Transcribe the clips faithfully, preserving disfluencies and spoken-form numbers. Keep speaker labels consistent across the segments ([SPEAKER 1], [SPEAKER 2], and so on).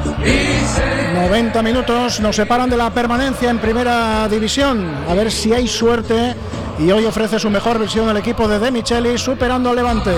[SPEAKER 1] noventa minutos nos separan de la permanencia en primera división. A ver si hay suerte. Y hoy ofrece su mejor versión el equipo de De Michelis, superando al Levante.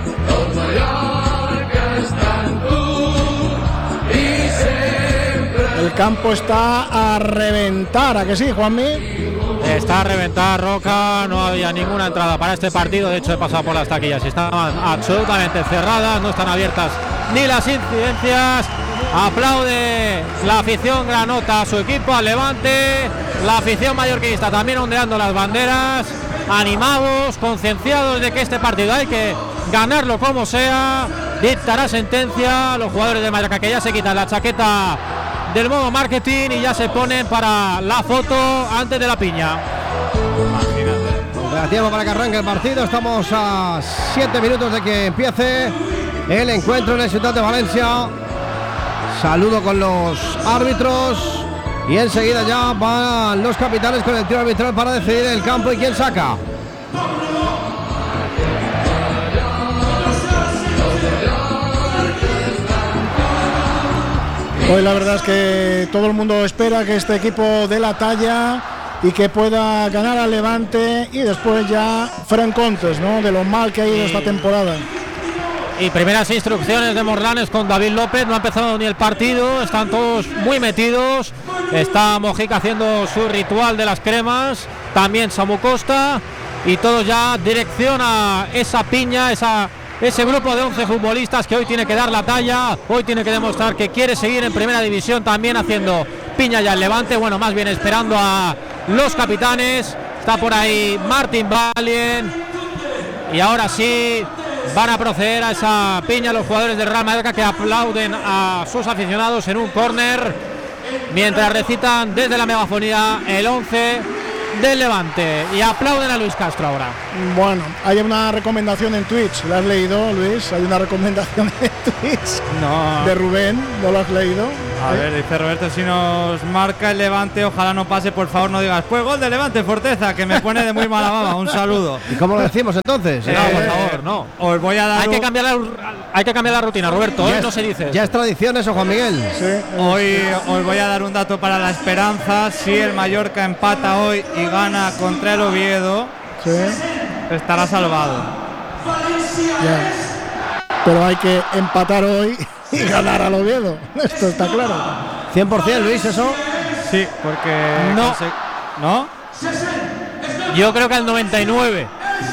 [SPEAKER 1] El campo está a reventar, ¿a que sí, Juanmi?
[SPEAKER 2] Está a reventar, Roca. No había ninguna entrada para este partido. De hecho, he pasado por las taquillas y estaban absolutamente cerradas. No están abiertas ni las incidencias. Aplaude la afición granota a su equipo, al Levante. La afición mallorquinista también ondeando las banderas. Animados, concienciados de que este partido hay que ganarlo como sea. Dictará sentencia. Los jugadores de Mallorca que ya se quitan la chaqueta del modo marketing y ya se ponen para la foto antes de la piña.
[SPEAKER 3] Imagínate. Tiempo para que arranque el partido. Estamos a siete minutos de que empiece el encuentro en la Ciudad de Valencia. Saludo con los árbitros y enseguida ya van los capitanes con el tiro arbitral para decidir el campo y quién saca.
[SPEAKER 1] Hoy la verdad es que todo el mundo espera que este equipo dé la talla y que pueda ganar al Levante y después ya Fran Contes, ¿no? De lo mal que ha ido esta temporada.
[SPEAKER 2] Y primeras instrucciones de Morlanes con David López. No ha empezado ni el partido, están todos muy metidos. Está Mojica haciendo su ritual de las cremas, también Samu Costa, y todos ya dirección a esa piña, esa, ese grupo de once futbolistas que hoy tiene que dar la talla. Hoy tiene que demostrar que quiere seguir en primera división, también haciendo piña ya el Levante. Bueno, más bien esperando a los capitanes. Está por ahí Martín Valien y ahora sí van a proceder a esa piña los jugadores del Real Mallorca, que aplauden a sus aficionados en un córner mientras recitan desde la megafonía el once del Levante y aplauden a Luis Castro ahora.
[SPEAKER 1] Bueno, hay una recomendación en Twitch. ¿La has leído, Luis? Hay una recomendación en Twitch
[SPEAKER 4] no.
[SPEAKER 1] de Rubén. ¿No lo has leído?
[SPEAKER 4] A ¿Eh? ver, dice Roberto, si nos marca el Levante, ojalá no pase, por favor no digas, pues gol de Levante, Forteza, que me pone de muy mala baba. Un saludo.
[SPEAKER 3] ¿Y cómo lo decimos entonces?
[SPEAKER 2] Eh, no, por favor, no.
[SPEAKER 4] Os voy a dar
[SPEAKER 2] hay,
[SPEAKER 4] un...
[SPEAKER 2] que cambiar la, hay que cambiar la rutina, Roberto. Hoy no se dice.
[SPEAKER 3] Ya es tradición eso, Juan Miguel.
[SPEAKER 1] Sí.
[SPEAKER 4] Hoy os voy a dar un dato para la esperanza. Si el Mallorca empata hoy y gana contra el Oviedo,
[SPEAKER 1] sí,
[SPEAKER 4] estará salvado.
[SPEAKER 1] Ya. Pero hay que empatar hoy y ganar al Oviedo. Esto está claro.
[SPEAKER 3] cien por ciento, Luis, eso.
[SPEAKER 4] Sí, porque
[SPEAKER 2] no.
[SPEAKER 4] ¿No?
[SPEAKER 2] Yo creo que al noventa y nueve.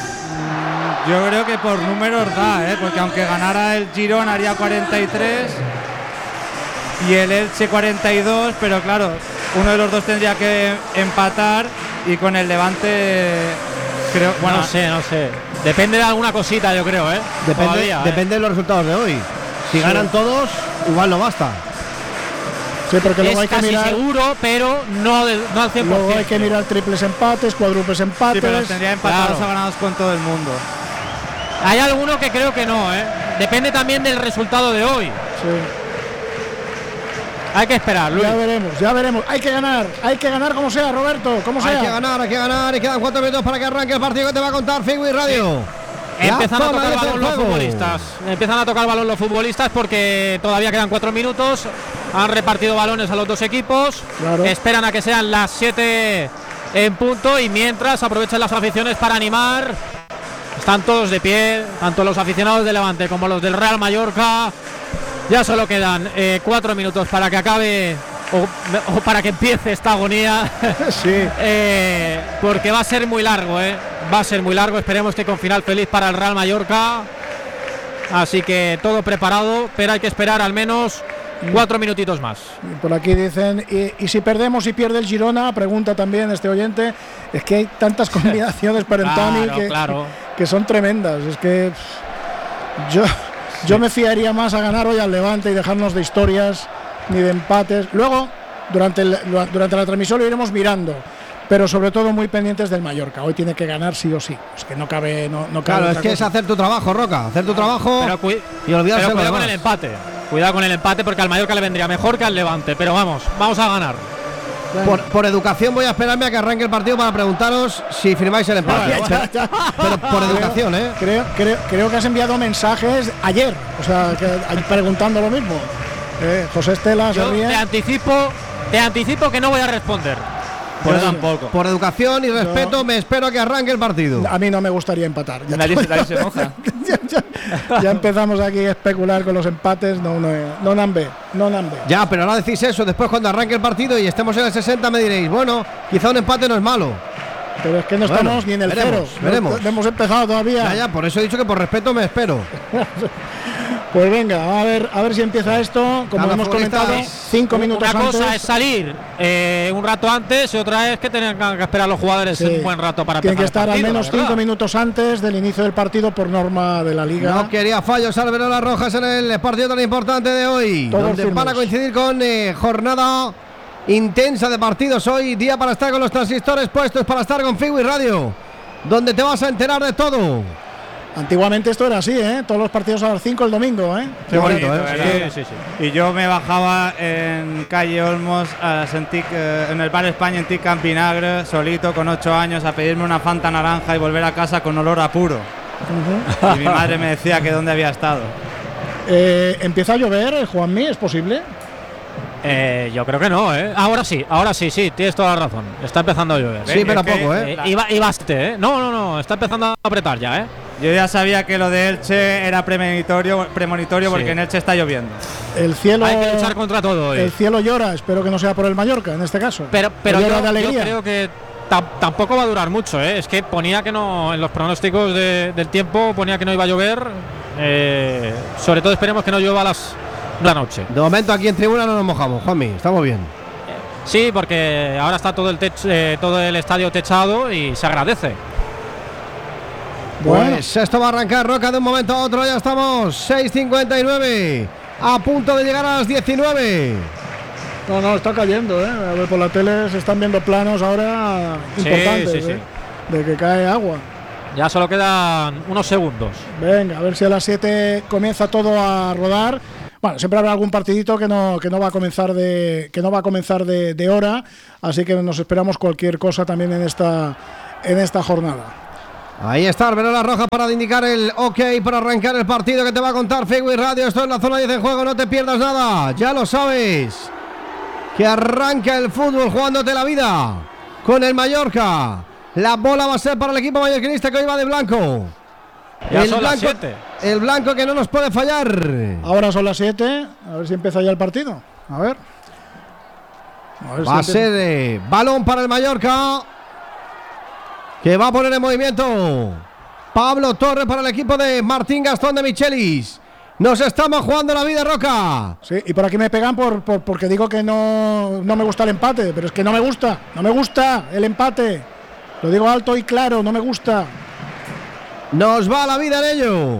[SPEAKER 4] Yo creo que por números da, ¿eh? Porque aunque ganara el Girón haría cuarenta y tres y el Elche cuarenta y dos, pero claro, uno de los dos tendría que empatar y con el Levante creo, bueno,
[SPEAKER 2] no sé, no sé. Depende de alguna cosita, yo creo, ¿eh?
[SPEAKER 3] Depende,
[SPEAKER 2] Todavía,
[SPEAKER 3] depende
[SPEAKER 2] ¿eh?
[SPEAKER 3] de los resultados de hoy. Si sí. ganan todos, igual no basta.
[SPEAKER 1] Sí, porque luego
[SPEAKER 2] es
[SPEAKER 1] hay que
[SPEAKER 2] casi
[SPEAKER 1] mirar,
[SPEAKER 2] seguro, pero no, de, no al cien por ciento.
[SPEAKER 1] Luego hay que mirar triples empates, cuádruples empates.
[SPEAKER 4] Sí, pero tendría empatados
[SPEAKER 2] claro.
[SPEAKER 4] o ganados con todo el mundo.
[SPEAKER 2] Hay alguno que creo que no, ¿eh? Depende también del resultado de hoy.
[SPEAKER 1] Sí.
[SPEAKER 2] Hay que esperar, Luis.
[SPEAKER 1] Ya veremos, ya veremos. Hay que ganar, hay que ganar como sea, Roberto, como sea.
[SPEAKER 3] Hay que ganar, hay que ganar. Y quedan cuatro minutos para que arranque el partido que te va a contar Figui Radio.
[SPEAKER 2] Sí. Empiezan a tocar balón los futbolistas. Empiezan a tocar balón los futbolistas porque todavía quedan cuatro minutos. Han repartido balones a los dos equipos.
[SPEAKER 1] Claro.
[SPEAKER 2] Esperan a que sean las siete en punto y mientras aprovechan las aficiones para animar. Están todos de pie, tanto los aficionados de Levante como los del Real Mallorca. Ya solo quedan eh, cuatro minutos para que acabe o, o para que empiece esta agonía.
[SPEAKER 1] Sí.
[SPEAKER 2] eh, porque va a ser muy largo, ¿eh? Va a ser muy largo. Esperemos que con final feliz para el Real Mallorca. Así que todo preparado, pero hay que esperar al menos cuatro minutitos más.
[SPEAKER 1] Por aquí dicen, y, y si perdemos y pierde el Girona, pregunta también este oyente, es que hay tantas combinaciones para Antoni
[SPEAKER 2] claro,
[SPEAKER 1] que,
[SPEAKER 2] claro.
[SPEAKER 1] que son tremendas. Es que yo, yo me fiaría más a ganar hoy al Levante y dejarnos de historias ni de empates. Luego, durante, el, durante la transmisión lo iremos mirando, pero sobre todo muy pendientes del Mallorca. Hoy tiene que ganar sí o sí. Es que no cabe, no, no cabe.
[SPEAKER 3] Claro, es que cosa. Es hacer tu trabajo, Roca, hacer tu trabajo
[SPEAKER 2] pero cu-
[SPEAKER 3] y olvidarse
[SPEAKER 2] pero cuidado
[SPEAKER 3] de
[SPEAKER 2] con el empate. Cuidado con el empate porque al Mallorca le vendría mejor que al Levante, pero vamos, vamos a ganar.
[SPEAKER 3] Por, por educación voy a esperarme a que arranque el partido para preguntaros si firmáis el empate.
[SPEAKER 1] Bueno, ya, ya.
[SPEAKER 3] Pero por educación, ¿eh?
[SPEAKER 1] Creo, creo, creo que has enviado mensajes ayer, o sea, que, preguntando lo mismo. Eh, José Estela
[SPEAKER 2] Yo
[SPEAKER 1] se ríe.
[SPEAKER 2] te anticipo, te anticipo que no voy a responder.
[SPEAKER 3] Por,
[SPEAKER 4] Yo tampoco.
[SPEAKER 3] por educación y respeto,
[SPEAKER 1] Yo-
[SPEAKER 3] me espero a que arranque el partido.
[SPEAKER 1] A mí no me gustaría empatar. Ya,
[SPEAKER 5] Nadie, se- nadie se moja.
[SPEAKER 1] ya, ya- ya empezamos aquí a especular con los empates. No, no, no nambe, no nambe.
[SPEAKER 3] Ya, pero ahora decís eso. Después, cuando arranque el partido y estemos en el sesenta, me diréis, bueno, quizá un empate no es malo.
[SPEAKER 1] Pero es que no
[SPEAKER 3] Bueno,
[SPEAKER 1] estamos ni en el
[SPEAKER 3] veremos,
[SPEAKER 1] cero.
[SPEAKER 3] veremos.
[SPEAKER 1] No, no hemos empezado todavía.
[SPEAKER 3] Ya, ya, por eso he dicho que por respeto me espero.
[SPEAKER 1] Pues venga, a ver, a ver si empieza esto. Como
[SPEAKER 3] Cada
[SPEAKER 1] hemos
[SPEAKER 3] futbolista
[SPEAKER 1] comentado,
[SPEAKER 3] es-
[SPEAKER 1] cinco minutos
[SPEAKER 2] Una cosa
[SPEAKER 1] antes.
[SPEAKER 2] es salir eh, un rato antes y otra es que tengan que esperar los jugadores
[SPEAKER 1] Sí.
[SPEAKER 2] un buen rato para
[SPEAKER 1] Tienen que
[SPEAKER 2] empezar
[SPEAKER 1] estar
[SPEAKER 2] el
[SPEAKER 1] al
[SPEAKER 2] partido,
[SPEAKER 1] menos
[SPEAKER 2] la verdad.
[SPEAKER 1] cinco minutos antes del inicio del partido por norma de la liga.
[SPEAKER 3] No quería fallos Alberola Rojas en el partido tan importante de hoy,
[SPEAKER 1] Todos
[SPEAKER 3] donde
[SPEAKER 1] firmes.
[SPEAKER 3] van a coincidir con eh, jornada intensa de partidos hoy, día para estar con los transistores puestos, para estar con Figui Radio, donde te vas a enterar de todo.
[SPEAKER 1] Antiguamente esto era así, ¿eh? Todos los partidos a las cinco el domingo, ¿eh?
[SPEAKER 3] Qué bonito, ¿eh?
[SPEAKER 4] ¿verdad?
[SPEAKER 2] Sí, sí, sí.
[SPEAKER 4] Y yo me bajaba en calle Olmos a las Antic, eh, en el bar España en Tic Campinagre, solito con ocho años, a pedirme una Fanta naranja y volver a casa con olor a puro.
[SPEAKER 1] Ujú.
[SPEAKER 4] Y mi madre me decía que dónde había estado.
[SPEAKER 1] Eh, ¿Empieza a llover, eh, Juanmi? ¿Es posible?
[SPEAKER 2] Eh, yo creo que no, ¿eh? Ahora sí, ahora sí, sí, tienes toda la razón. Está empezando a llover.
[SPEAKER 3] Sí,
[SPEAKER 4] Es
[SPEAKER 3] pero a
[SPEAKER 4] que
[SPEAKER 3] poco, ¿eh?
[SPEAKER 2] Eh, y, ba- y baste, ¿eh? No, no, no, está empezando a apretar ya, ¿eh?
[SPEAKER 4] Yo ya sabía que lo de Elche era premonitorio, premonitorio
[SPEAKER 2] Sí.
[SPEAKER 4] porque en Elche está lloviendo.
[SPEAKER 1] El cielo,
[SPEAKER 2] Hay que luchar contra todo hoy.
[SPEAKER 1] el cielo llora. Espero que no sea por el Mallorca, en este caso.
[SPEAKER 2] Pero, pero
[SPEAKER 1] llora
[SPEAKER 2] yo,
[SPEAKER 1] de
[SPEAKER 2] yo
[SPEAKER 1] alegría.
[SPEAKER 2] creo que tam- tampoco va a durar mucho, ¿eh? Es que ponía que no, en los pronósticos de- del tiempo ponía que no iba a llover. Eh, sobre todo esperemos que no llueva a las de la noche.
[SPEAKER 3] De momento aquí en tribuna no nos mojamos, Juanmi, estamos bien.
[SPEAKER 2] Sí, porque ahora está todo el tech- eh, todo el estadio techado y se agradece.
[SPEAKER 1] Bueno.
[SPEAKER 3] Pues esto va a arrancar, Roca, de un momento a otro, ya estamos, seis cincuenta y nueve, a punto de llegar a las diecinueve.
[SPEAKER 1] No, no, está cayendo, ¿eh? A ver, por la tele se están viendo planos ahora
[SPEAKER 2] Sí,
[SPEAKER 1] importantes,
[SPEAKER 2] sí, sí.
[SPEAKER 1] ¿eh? De que cae agua.
[SPEAKER 2] Ya solo quedan unos segundos.
[SPEAKER 1] Venga, a ver si a las siete comienza todo a rodar. Bueno, siempre habrá algún partidito que no, que no va a comenzar de que no va a comenzar de, de hora, así que nos esperamos cualquier cosa también en esta en esta jornada.
[SPEAKER 3] Ahí está Arbelola Roja para indicar el ok para arrancar el partido que te va a contar Figui Radio. Esto es la zona diez en juego, no te pierdas nada, ya lo sabes. Que arranca el fútbol jugándote la vida con el Mallorca. La bola va a ser para el equipo mallorquinista que hoy va de blanco.
[SPEAKER 2] Ya
[SPEAKER 3] el
[SPEAKER 2] son las
[SPEAKER 3] blanco,
[SPEAKER 2] siete.
[SPEAKER 3] el blanco que no nos puede fallar.
[SPEAKER 1] Ahora son las siete, a ver si empieza ya el partido. A ver. A ver si
[SPEAKER 3] Va a
[SPEAKER 1] empieza.
[SPEAKER 3] ser eh, balón para el Mallorca, que va a poner en movimiento Pablo Torres para el equipo de Martín Gastón de Michelis. Nos estamos jugando la vida, Roca.
[SPEAKER 1] Sí, y por aquí me pegan por, por- porque digo que no, no me gusta el empate, pero es que no me gusta, no me gusta el empate. Lo digo alto y claro, no me gusta.
[SPEAKER 3] Nos va la vida en ello.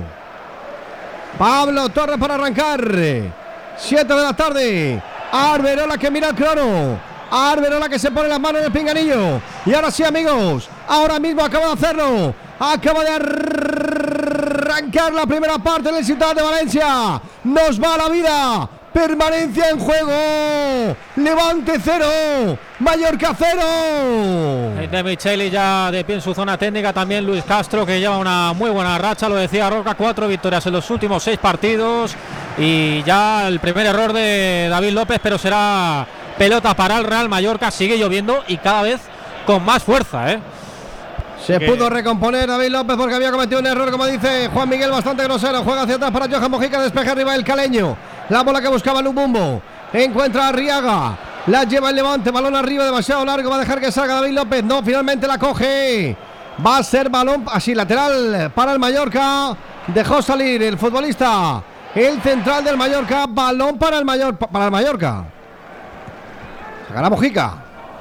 [SPEAKER 3] Pablo Torres para arrancar. siete de la tarde. Arberola que mira el crono. Arberola que se pone las manos en el pinganillo. Y ahora sí, amigos. Ahora mismo acaba de hacerlo. Acaba de arrancar la primera parte en el Ciudad de Valencia. Nos va la vida. Permanencia en juego. Levante cero. Mallorca cero.
[SPEAKER 2] De Micheli ya de pie en su zona técnica, también Luis Castro que lleva una muy buena racha, lo decía Roca, cuatro victorias en los últimos seis partidos y ya el primer error de David López, pero será pelota para el Real Mallorca, sigue lloviendo y cada vez con más fuerza, ¿eh?
[SPEAKER 3] Se
[SPEAKER 4] que-
[SPEAKER 3] pudo recomponer David López porque había cometido un error, como dice Juan Miguel, bastante grosero. Juega hacia atrás para Johan Mojica, despeja arriba el caleño. La bola que buscaba Lubumbo. Encuentra a Arriaga. La lleva el Levante, balón arriba, demasiado largo. Va a dejar que salga David López. No, finalmente la coge. Va a ser balón así lateral para el Mallorca. Dejó salir el futbolista, el central del Mallorca. Balón para el, Mayor, para el Mallorca. Sacará Mojica.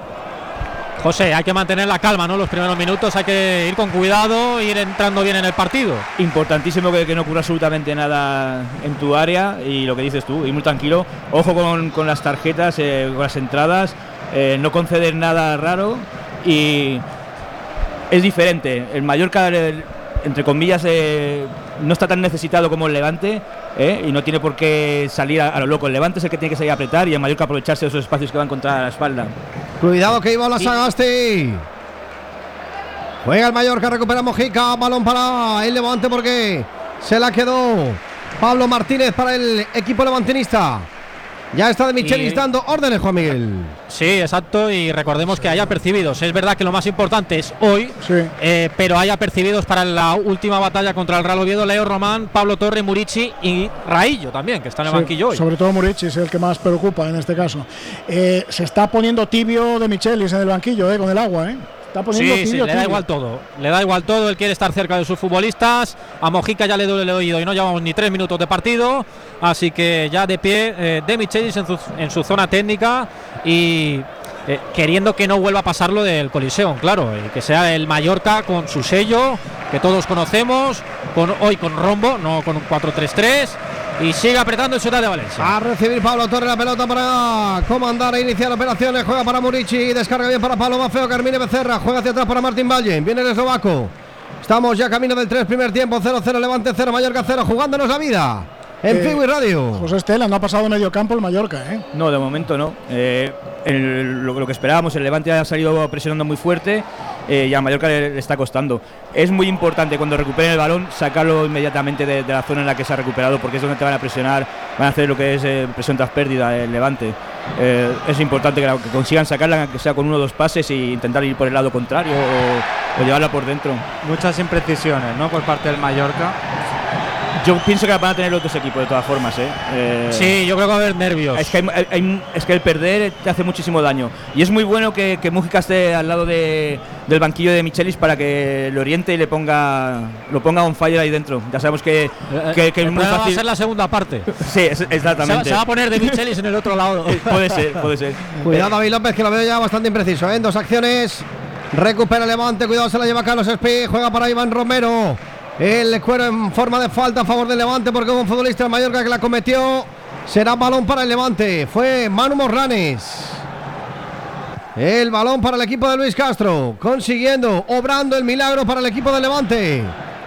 [SPEAKER 2] José, hay que mantener la calma, ¿no? Los primeros minutos hay que ir con cuidado, ir entrando bien en el partido.
[SPEAKER 5] Importantísimo que, que no ocurra absolutamente nada en tu área y lo que dices tú, ir muy tranquilo. Ojo con, con las tarjetas, eh, con las entradas, eh, no conceder nada raro y es diferente. El Mallorca, el- entre comillas, eh, no está tan necesitado como el Levante eh, y no tiene por qué salir a, a lo loco. El Levante es el que tiene que salir a apretar y el Mallorca aprovecharse de esos espacios que va a encontrar a la espalda.
[SPEAKER 3] Cuidado que iba la Sagasti. Juega el Mallorca, recupera Mojica. Balón para el Levante porque se la quedó Pablo Martínez para el equipo levantinista. Ya está De Michelis
[SPEAKER 2] y...
[SPEAKER 3] dando órdenes, Juan Miguel.
[SPEAKER 2] Sí, exacto, y recordemos que haya percibidos. Es verdad que lo más importante es hoy,
[SPEAKER 1] Sí.
[SPEAKER 2] eh, pero haya percibidos para la última batalla contra el Real Oviedo, Leo Román, Pablo Torre, Murici y Raillo también, que está en el
[SPEAKER 1] Sí,
[SPEAKER 2] banquillo hoy.
[SPEAKER 1] sobre todo Murici es el que más preocupa en este caso. Eh, se está poniendo tibio De Michelis en el banquillo, eh, con el agua, eh. Está poniendo
[SPEAKER 2] Sí, sí,
[SPEAKER 1] tibio,
[SPEAKER 2] le da
[SPEAKER 1] tibio.
[SPEAKER 2] igual todo. Le da igual todo. Él quiere estar cerca de sus futbolistas. A Mojica ya le duele el oído y no llevamos ni tres minutos de partido. Así que ya de pie, eh, De Michelis en su, en su zona técnica y eh, queriendo que no vuelva a pasar lo del Coliseum, claro. Y que sea el Mallorca con su sello, que todos conocemos, con hoy con rombo, no con un cuatro tres tres. Y sigue apretando el Ciudad de Valencia.
[SPEAKER 3] A recibir Pablo Torre la pelota para comandar e iniciar operaciones. Juega para Murici, descarga bien para Pablo Mafeo. Carmine Becerra, juega hacia atrás para Martín Valle. Viene el eslovaco. Estamos ya camino del tres, primer tiempo. cero cero, Levante cero, Mallorca cero. Jugándonos la vida en
[SPEAKER 1] Eh,
[SPEAKER 3] Fiwi Radio.
[SPEAKER 1] José Estela, no ha pasado de medio campo el Mallorca, ¿eh?
[SPEAKER 5] No, de momento no. Eh, el- lo, lo que esperábamos, el Levante ha salido presionando muy fuerte eh, y a Mallorca le, le está costando. Es muy importante cuando recuperen el balón sacarlo inmediatamente de, de la zona en la que se ha recuperado, porque es donde te van a presionar, van a hacer lo que es eh, presión tras pérdida el Levante. Eh, es importante que, la- que consigan sacarla, que sea con uno o dos pases e intentar ir por el lado contrario o, o llevarla por dentro.
[SPEAKER 4] Muchas imprecisiones, ¿no? Por parte del Mallorca.
[SPEAKER 5] Yo pienso que la van a tener los dos equipos de todas formas, ¿eh? Eh,
[SPEAKER 2] Sí, yo creo que va a haber nervios.
[SPEAKER 5] Es que, hay- hay- es que el perder te hace muchísimo daño. Y es muy bueno que, que Mújica esté al lado de, del banquillo de Michelis para que lo oriente y le ponga lo ponga on fire ahí dentro. Ya sabemos que,
[SPEAKER 2] Eh,
[SPEAKER 5] que, que
[SPEAKER 2] el
[SPEAKER 5] es muy
[SPEAKER 2] problema va a
[SPEAKER 5] fácil.
[SPEAKER 2] ser la segunda parte.
[SPEAKER 5] Sí, es-
[SPEAKER 2] Se va,
[SPEAKER 5] exactamente.
[SPEAKER 2] se va a poner De Michelis en el otro lado.
[SPEAKER 5] Eh, puede ser, puede ser.
[SPEAKER 3] Cuidado David López, que lo veo ya bastante impreciso, ¿eh? En dos acciones. Recupera Levante, cuidado, se la lleva Carlos Espí. Juega para Iván Romero. El cuero en forma de falta a favor del Levante porque hubo un futbolista del Mallorca que la cometió. Será balón para el Levante. Fue Manu Morranes. El balón para el equipo de Luis Castro. Consiguiendo, obrando el milagro para el equipo del Levante.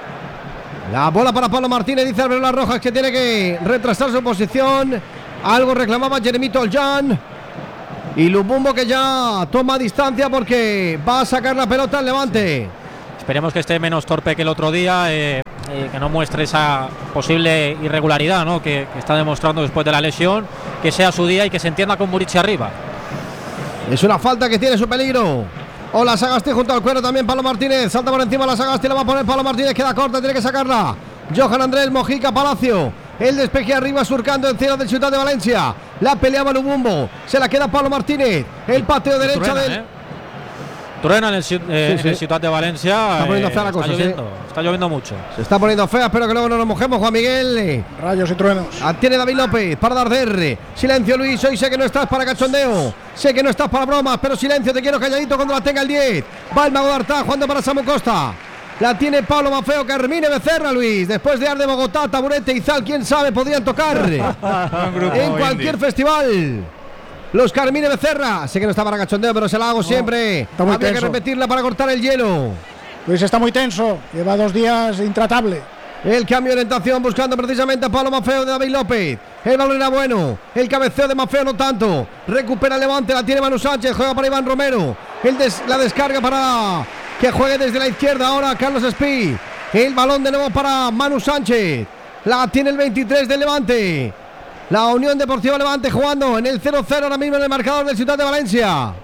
[SPEAKER 3] La bola para Pablo Martínez, dice Álvaro Las Rojas que tiene que retrasar su posición. Algo reclamaba Jeremy Toljan. Y Lubumbo que ya toma distancia porque va a sacar la pelota al Levante.
[SPEAKER 2] Esperemos que esté menos torpe que el otro día, eh, eh, que no muestre esa posible irregularidad, ¿no? que, que está demostrando después de la lesión, que sea su día y que se entienda con Murici arriba.
[SPEAKER 3] Es una falta que tiene su peligro. Hola Sagasti junto al cuero también Pablo Martínez. Salta por encima la Sagasti, la va a poner Pablo Martínez, queda corta, tiene que sacarla. Johan Andrés Mojica Palacio. El despeje arriba surcando el cielo del Ciudad de Valencia. La peleaba Lubumbo. Se la queda Pablo Martínez. El pateo derecha
[SPEAKER 2] Truena,
[SPEAKER 3] del.
[SPEAKER 2] ¿eh? Truena en el, Ciu- eh,
[SPEAKER 3] Sí, sí.
[SPEAKER 2] en el Ciudad de Valencia.
[SPEAKER 3] Está poniendo
[SPEAKER 2] eh,
[SPEAKER 3] fea la
[SPEAKER 2] está,
[SPEAKER 3] cosa, sí.
[SPEAKER 2] lloviendo, está lloviendo mucho.
[SPEAKER 3] Se está poniendo fea, espero que luego no nos mojemos, Juan Miguel.
[SPEAKER 1] Rayos y truenos.
[SPEAKER 3] Ah, tiene David López para Darder. Silencio, Luis. Hoy sé que no estás para cachondeo. Sé que no estás para bromas, pero silencio, te quiero calladito cuando la tenga el diez. Va el mago de Artá, jugando para Samu Costa. La tiene Pablo Mafeo, Carmine Becerra, Luis. Después de Arde Bogotá, Taburete y Zal, quién sabe, podrían tocar en cualquier festival. Los Carmine Becerra. Sé que no está para cachondeo, pero se la hago siempre.
[SPEAKER 1] está muy
[SPEAKER 3] Habría que
[SPEAKER 1] tenso.
[SPEAKER 3] repetirla para cortar el hielo.
[SPEAKER 1] Luis está muy tenso. Lleva dos días intratable.
[SPEAKER 3] El cambio de orientación buscando precisamente a Pablo Mafeo de David López. El balón era bueno. El cabeceo de Mafeo no tanto. Recupera el Levante, la tiene Manu Sánchez. Juega para Iván Romero. El des- la descarga para que juegue desde la izquierda ahora Carlos Espí. El balón de nuevo para Manu Sánchez. La tiene el veintitrés del Levante. La Unión Deportiva Levante jugando en el cero cero ahora mismo en el marcador del Ciudad de Valencia.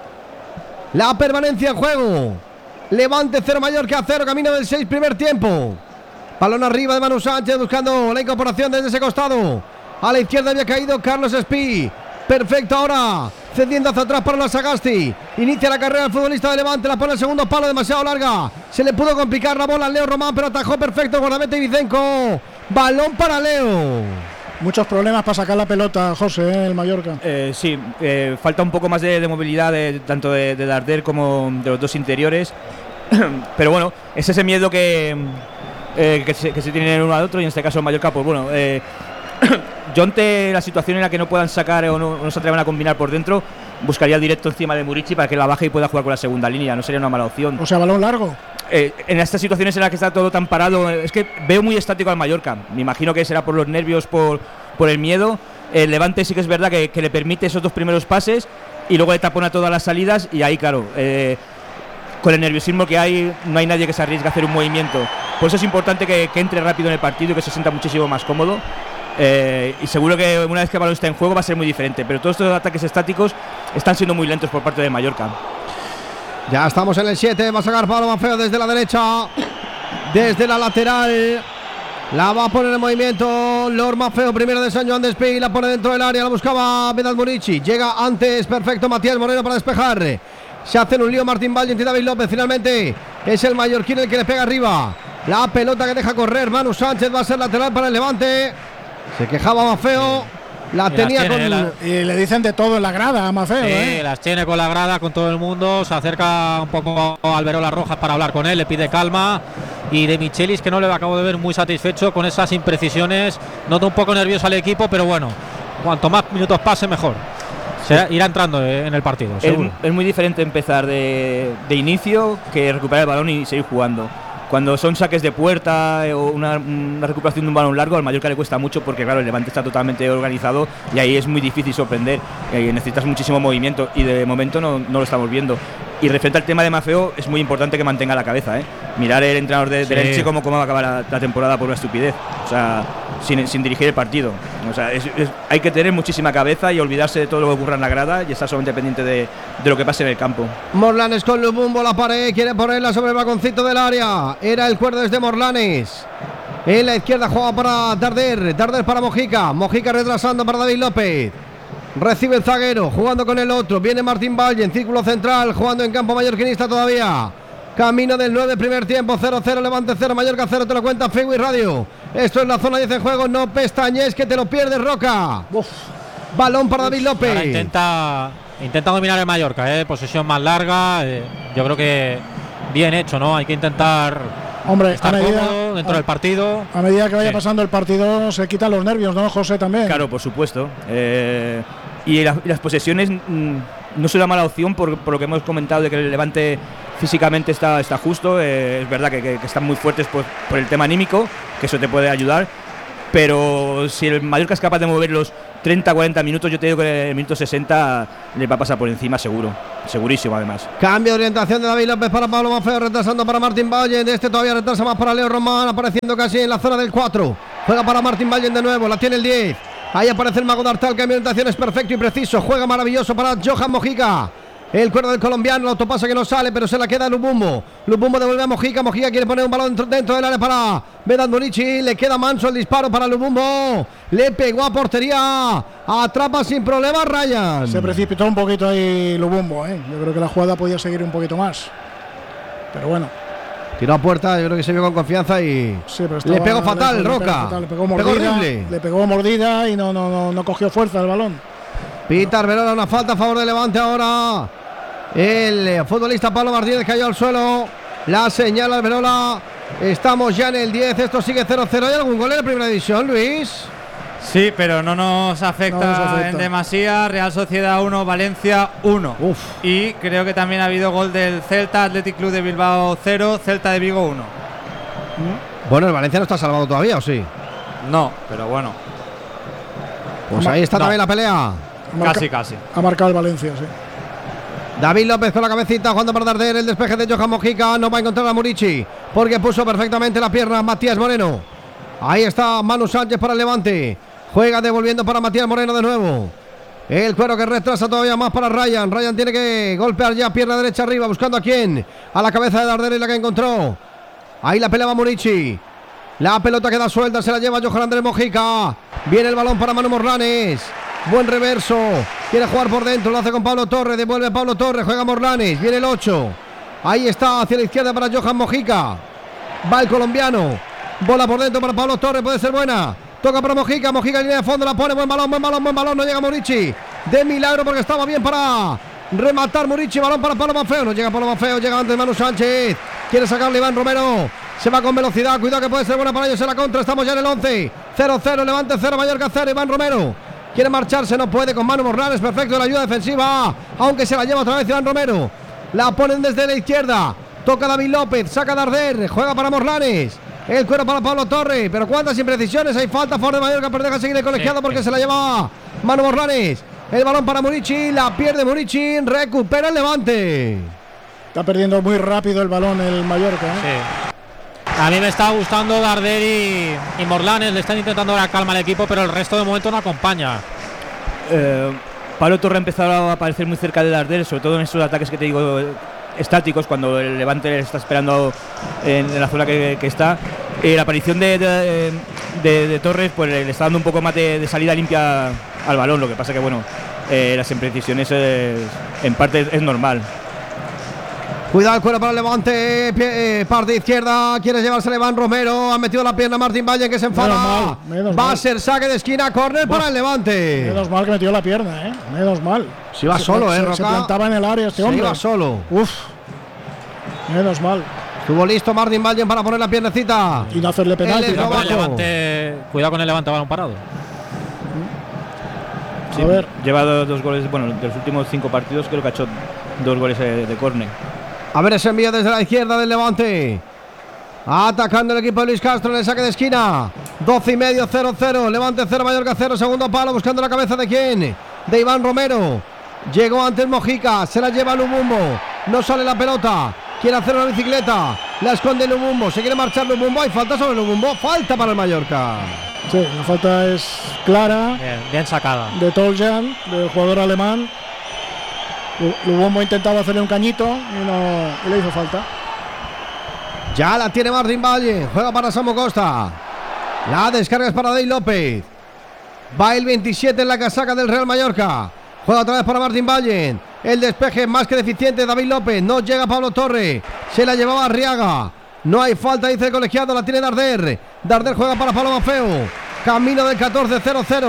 [SPEAKER 3] La permanencia en juego. Levante cero, Mallorca cero, camino del seis, primer tiempo. Balón arriba de Manu Sánchez buscando la incorporación desde ese costado. A la izquierda había caído Carlos Espí. Perfecto ahora. Cediendo hacia atrás para la Sagasti. Inicia la carrera el futbolista de Levante. La pone el segundo palo demasiado larga. Se le pudo complicar la bola a Leo Román, pero atajó perfecto el guardameta Ibicenco. Balón para Leo.
[SPEAKER 1] Muchos problemas para sacar la pelota, José, ¿eh? El Mallorca.
[SPEAKER 5] Eh, sí, eh, falta un poco más de, de movilidad de, tanto de, de Darder como de los dos interiores. Pero bueno, es ese miedo que, eh, que, se, que se tiene uno al otro, y en este caso el Mallorca, pues bueno, eh, yo ante la situación en la que no puedan sacar o no, o no se atrevan a combinar por dentro, buscaría el directo encima de Murici para que la baje y pueda jugar con la segunda línea, no sería una mala opción.
[SPEAKER 1] O sea, balón largo.
[SPEAKER 5] Eh, en estas situaciones en las que está todo tan parado, eh, es que veo muy estático al Mallorca. Me imagino que será por los nervios, por, por el miedo. El Levante sí que es verdad que, que le permite esos dos primeros pases y luego le tapona todas las salidas, y ahí, claro, eh, con el nerviosismo que hay, no hay nadie que se arriesgue a hacer un movimiento. Por eso es importante que, que entre rápido en el partido y que se sienta muchísimo más cómodo. Eh, y seguro que una vez que el balón está en juego va a ser muy diferente, pero todos estos ataques estáticos están siendo muy lentos por parte de Mallorca.
[SPEAKER 3] Ya estamos en el siete, va a sacar Pablo Mafeo desde la derecha, desde la lateral. La va a poner en movimiento Lord Mafeo, primero de San Joan Despí, la pone dentro del área, la buscaba Vedat Murici. Llega antes, perfecto, Matías Moreno para despejar. Se hacen un lío Martín Valle y David López. Finalmente es el mallorquín el que le pega arriba. La pelota que deja correr Manu Sánchez va a ser lateral para el Levante. Se quejaba Mafeo. La
[SPEAKER 2] Y
[SPEAKER 3] tenía
[SPEAKER 2] las tiene,
[SPEAKER 3] con...
[SPEAKER 2] la-
[SPEAKER 1] Y le dicen de todo en la grada a Mafeo,
[SPEAKER 2] Sí,
[SPEAKER 1] ¿eh?
[SPEAKER 2] las tiene con la grada, con todo el mundo. Se acerca un poco a Alberola Rojas para hablar con él, le pide calma. Y de Michelis, que no le acabo de ver muy satisfecho con esas imprecisiones. Nota un poco nervioso al equipo, pero bueno, cuanto más minutos pase, mejor. Se irá entrando en el partido,
[SPEAKER 5] Es,
[SPEAKER 2] seguro.
[SPEAKER 5] es muy diferente empezar de, de inicio que recuperar el balón y seguir jugando. Cuando son saques de puerta o una, una recuperación de un balón largo, al Mallorca le cuesta mucho porque, claro, el Levante está totalmente organizado y ahí es muy difícil sorprender. Eh, necesitas muchísimo movimiento y de momento no, no lo estamos viendo. Y referente al tema de Mafeo, es muy importante que mantenga la cabeza. ¿eh? Mirar el entrenador de,
[SPEAKER 2] Sí.
[SPEAKER 5] del Elche cómo, cómo va a acabar la, la temporada por una estupidez. O sea, sin, sin dirigir el partido. O sea, es, es, hay que tener muchísima cabeza y olvidarse de todo lo que ocurra en la grada y estar solamente pendiente de, de lo que pase en el campo.
[SPEAKER 3] Morlanes con Lubumbo, la pared, quiere ponerla sobre el balconcito del área. Era el cuerdo desde Morlanes. En la izquierda juega para Darder, Darder para Mojica, Mojica retrasando para David López. Recibe el zaguero, jugando con el otro. Viene Martín Valle en círculo central, jugando en campo mallorquinista todavía. Camino del nueve, primer tiempo, cero cero, Levante cero, Mallorca cero, te lo cuenta Freeway Radio. Esto es la zona diez en juego, no pestañes que te lo pierdes, Roca.
[SPEAKER 1] Uf.
[SPEAKER 3] Balón para David
[SPEAKER 2] Ahora
[SPEAKER 3] López.
[SPEAKER 2] intenta, intenta dominar el Mallorca, ¿eh? Posesión más larga. eh, yo creo que bien hecho, ¿no? Hay que intentar
[SPEAKER 1] Hombre, a
[SPEAKER 2] estar
[SPEAKER 1] medida,
[SPEAKER 2] cómodo dentro
[SPEAKER 1] a,
[SPEAKER 2] del partido.
[SPEAKER 1] a medida que vaya
[SPEAKER 2] Sí.
[SPEAKER 1] pasando el partido se quitan los nervios, ¿no, José? También.
[SPEAKER 5] Claro, por supuesto. Eh, y, la- y las posesiones mm, no son una mala opción por, por lo que hemos comentado de que el Levante físicamente está, está justo. Eh, es verdad que, que- que están muy fuertes por, por el tema anímico, que eso te puede ayudar. Pero si el Mallorca es capaz de mover los treinta a cuarenta minutos, yo te digo que en el minuto sesenta le va a pasar por encima seguro. Segurísimo, además.
[SPEAKER 3] Cambio de orientación de David López para Pablo Mafeo, retrasando para Martín Valle. De este todavía retrasa más para Leo Román, apareciendo casi en la zona del cuatro. Juega para Martín Valle de nuevo, la tiene el diez. Ahí aparece el mago Dartal, cambio de orientación es perfecto y preciso. Juega maravilloso para Johan Mojica. El cuerno del colombiano, el autopase que no sale, pero se la queda Lubumbo. Lubumbo devuelve a Mojica. Mojica quiere poner un balón dentro, dentro del área para Vedat Murici. Le queda manso el disparo para Lubumbo. Le pegó a portería. Atrapa sin problemas Ryan.
[SPEAKER 1] Se precipitó un poquito ahí Lubumbo, ¿eh? Yo creo que la jugada podía seguir un poquito más. Pero bueno.
[SPEAKER 3] Tiró a puerta, yo creo que se vio con confianza y
[SPEAKER 1] Sí, pero
[SPEAKER 3] le
[SPEAKER 1] estaba
[SPEAKER 3] pegó fatal,
[SPEAKER 1] lejos, le
[SPEAKER 3] Roca.
[SPEAKER 1] pegó fatal, le pegó
[SPEAKER 3] Pegó
[SPEAKER 1] mordida,
[SPEAKER 3] horrible.
[SPEAKER 1] le pegó mordida y no, no, no, no cogió fuerza el balón.
[SPEAKER 3] Pita Arbelola, una falta a favor de Levante ahora. El eh, futbolista Pablo Martínez cayó al suelo. La señala Arbelola. Estamos ya en el diez, esto sigue cero cero. ¿Hay algún gol en la primera división, Luis?
[SPEAKER 4] Sí, pero no nos afecta,
[SPEAKER 1] No nos afecta.
[SPEAKER 4] en demasía. Real Sociedad uno, Valencia uno.
[SPEAKER 3] Uf.
[SPEAKER 4] Y creo que también ha habido gol del Celta, Athletic Club de Bilbao cero, Celta de Vigo uno.
[SPEAKER 3] Bueno, el Valencia no está salvado todavía, ¿o sí?
[SPEAKER 4] No, pero bueno,
[SPEAKER 3] Pues ahí está
[SPEAKER 2] No.
[SPEAKER 3] también la pelea.
[SPEAKER 1] Ha marca-
[SPEAKER 4] casi, casi.
[SPEAKER 1] Ha marcado el Valencia, sí.
[SPEAKER 3] David López con la cabecita, jugando para Darder, el despeje de Johan Mojica, no va a encontrar a Murici, porque puso perfectamente la pierna Matías Moreno. Ahí está Manu Sánchez para el Levante, juega devolviendo para Matías Moreno de nuevo. El cuero que retrasa todavía más para Ryan, Ryan tiene que golpear ya pierna derecha arriba, buscando a quién, a la cabeza de Darder y la que encontró. Ahí la peleaba Murici. La pelota queda suelta, se la lleva Johan Andrés Mojica. Viene el balón para Manu Morlanes. Buen reverso. Quiere jugar por dentro, lo hace con Pablo Torres. Devuelve Pablo Torres, juega Morlanes. Viene el ocho. Ahí está, hacia la izquierda para Johan Mojica. Va el colombiano. Bola por dentro para Pablo Torres, puede ser buena. Toca para Mojica, Mojica en línea de fondo, la pone, buen balón, buen balón, buen balón. No llega Murici. De milagro porque estaba bien para rematar Murici. Balón para Pablo Mafeo. No llega Pablo Mafeo, llega antes Manu Sánchez. Quiere sacarle Iván Romero. Se va con velocidad, cuidado que puede ser buena para ellos en la contra. Estamos ya en el once. cero cero, Levante cero, Mallorca cero. Iván Romero quiere marcharse, no puede con Manu Morlanes. Perfecto la ayuda defensiva, aunque se la lleva otra vez Iván Romero. La ponen desde la izquierda. Toca David López, saca Darder, juega para Morlanes. El cuero para Pablo Torres, pero cuántas imprecisiones. Hay falta a favor de Mallorca, pero deja seguir el colegiado
[SPEAKER 2] Sí,
[SPEAKER 3] porque
[SPEAKER 2] sí.
[SPEAKER 3] se la lleva Manu Morlanes. El balón para Murici, la pierde Murici, recupera el Levante.
[SPEAKER 1] Está perdiendo muy rápido el balón el Mallorca, ¿eh?
[SPEAKER 2] Sí. A mí me está gustando Darder y, y Morlanes, le están intentando dar calma al equipo, pero el resto de momento no acompaña.
[SPEAKER 5] Eh, Pablo Torre ha empezado a aparecer muy cerca de Darder, sobre todo en esos ataques que te digo estáticos, cuando el Levante está esperando en, en la zona que, que está. Eh, la aparición de, de, de, de Torres pues le está dando un poco más de, de salida limpia al balón, lo que pasa que bueno, eh, las imprecisiones eh, en parte es, es normal.
[SPEAKER 3] Cuidado el cuero para el Levante, pie, eh, parte izquierda, quiere llevarse a Iván Romero, ha metido la pierna Martín Valle que se enfada.
[SPEAKER 1] Menos mal, menos
[SPEAKER 3] Va
[SPEAKER 1] mal.
[SPEAKER 3] a ser saque de esquina, córner para el Levante.
[SPEAKER 1] Menos mal que metió la pierna, ¿eh? Menos mal.
[SPEAKER 3] Se iba solo,
[SPEAKER 1] se,
[SPEAKER 3] ¿eh,
[SPEAKER 1] se,
[SPEAKER 3] Roca?
[SPEAKER 1] se plantaba en el área este
[SPEAKER 3] Se
[SPEAKER 1] hombre.
[SPEAKER 3] iba solo.
[SPEAKER 1] Uf. Menos mal.
[SPEAKER 3] Estuvo listo Martín Valle para poner la piernecita.
[SPEAKER 1] Y no hacerle penalti.
[SPEAKER 3] Él es
[SPEAKER 2] Cuidado con el
[SPEAKER 3] Robaco.
[SPEAKER 2] Levante, cuidado con el Levante balón parado.
[SPEAKER 5] Sí,
[SPEAKER 1] A ver.
[SPEAKER 5] lleva dos, dos goles, bueno, de los últimos cinco partidos creo que ha hecho dos goles de, de córner.
[SPEAKER 3] A ver ese envío desde la izquierda del Levante. Atacando el equipo de Luis Castro en el saque de esquina. doce y medio, cero cero. Levante cero, Mallorca cero. Segundo palo buscando la cabeza de quién. De Iván Romero. Llegó antes Mojica. Se la lleva Lumumbo. No sale la pelota. Quiere hacer una bicicleta. La esconde Lumumbo. Se quiere marchar Lumumbo. Hay falta sobre Lumumbo. Falta para el Mallorca.
[SPEAKER 1] Sí, la falta es clara.
[SPEAKER 2] Bien, bien sacada.
[SPEAKER 1] De Toljan, del jugador alemán. Lubombo intentaba hacerle un cañito y no y le hizo falta.
[SPEAKER 3] Ya la tiene Martín Valle. Juega para Samu Costa. La descarga es para David López. Va el veintisiete en la casaca del Real Mallorca. Juega otra vez para Martín Valle. El despeje más que deficiente David López. No llega Pablo Torre. Se la llevaba Arriaga. No hay falta, dice el colegiado. La tiene Darder. Darder juega para Pablo Mafeo. Camino del catorce cero cero.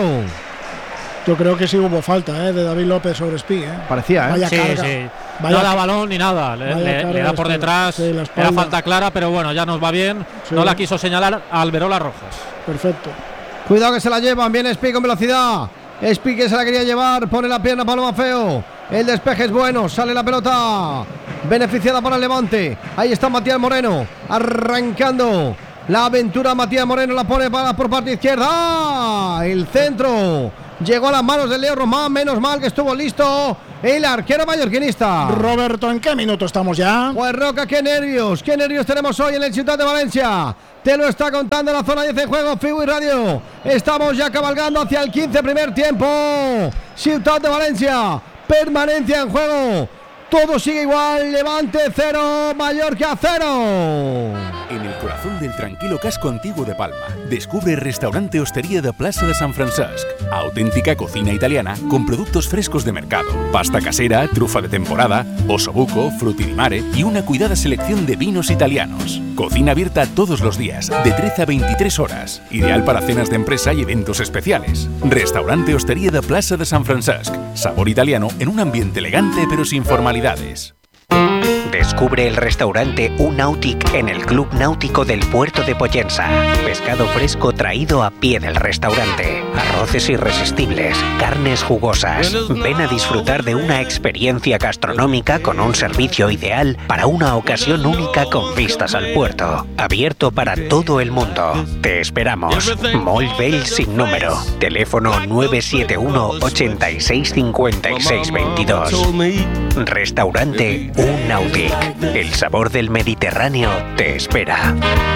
[SPEAKER 1] Yo creo que sí hubo falta ¿eh? de David López sobre Espí. ¿eh?
[SPEAKER 3] Parecía, ¿eh?
[SPEAKER 1] Vaya
[SPEAKER 2] Sí,
[SPEAKER 1] carga.
[SPEAKER 2] sí.
[SPEAKER 1] Vaya-
[SPEAKER 2] no da balón ni nada. Le,
[SPEAKER 1] vaya
[SPEAKER 2] le-
[SPEAKER 1] carga
[SPEAKER 2] le da
[SPEAKER 1] de
[SPEAKER 2] por
[SPEAKER 1] espalda.
[SPEAKER 2] detrás.
[SPEAKER 1] Sí, la
[SPEAKER 2] Era
[SPEAKER 1] espalda.
[SPEAKER 2] falta clara, pero bueno, ya nos va bien.
[SPEAKER 1] Sí.
[SPEAKER 2] No la quiso señalar a Alberola Rojas.
[SPEAKER 1] Perfecto.
[SPEAKER 3] Cuidado que se la llevan. Viene Espí con velocidad. Espí que se la quería llevar. Pone la pierna Pablo Mafeo. El despeje es bueno. Sale la pelota. Beneficiada para el Levante. Ahí está Matías Moreno. Arrancando. La aventura Matías Moreno la pone para, por parte izquierda. ¡Ah! El centro. Llegó a las manos de Leo Román. Menos mal que estuvo listo el arquero mallorquinista.
[SPEAKER 1] Roberto, ¿en qué minuto estamos ya?
[SPEAKER 3] Pues Roca, qué nervios, qué nervios tenemos hoy en el Ciutat de Valencia. Te lo está contando la zona diez en juego, Fibu y Radio. Estamos ya cabalgando hacia el quince primer tiempo. Ciutat de Valencia, permanencia en juego. Todo sigue igual, Levante cero, Mallorca cero.
[SPEAKER 6] En el corazón del tranquilo casco antiguo de Palma, descubre Restaurante Hostería de Plaza de San Francesc. Auténtica cocina italiana con productos frescos de mercado, pasta casera, trufa de temporada, osobuco, frutti di mare y una cuidada selección de vinos italianos. Cocina abierta todos los días, de trece a veintitrés horas. Ideal para cenas de empresa y eventos especiales. Restaurante Hostería de Plaza de San Francesc. Sabor italiano en un ambiente elegante pero sin formalidades.
[SPEAKER 7] Descubre el restaurante U-Nautic en el Club Náutico del Puerto de Pollensa. Pescado fresco traído a pie del restaurante. Arroces irresistibles, carnes jugosas. Ven a disfrutar de una experiencia gastronómica con un servicio ideal para una ocasión única con vistas al puerto. Abierto para todo el mundo. Te esperamos. Molt Bell sin número. Teléfono nueve siete uno, ochenta y seis, cincuenta y seis, veintidós. Restaurante U-Nautic. El sabor del Mediterráneo te espera.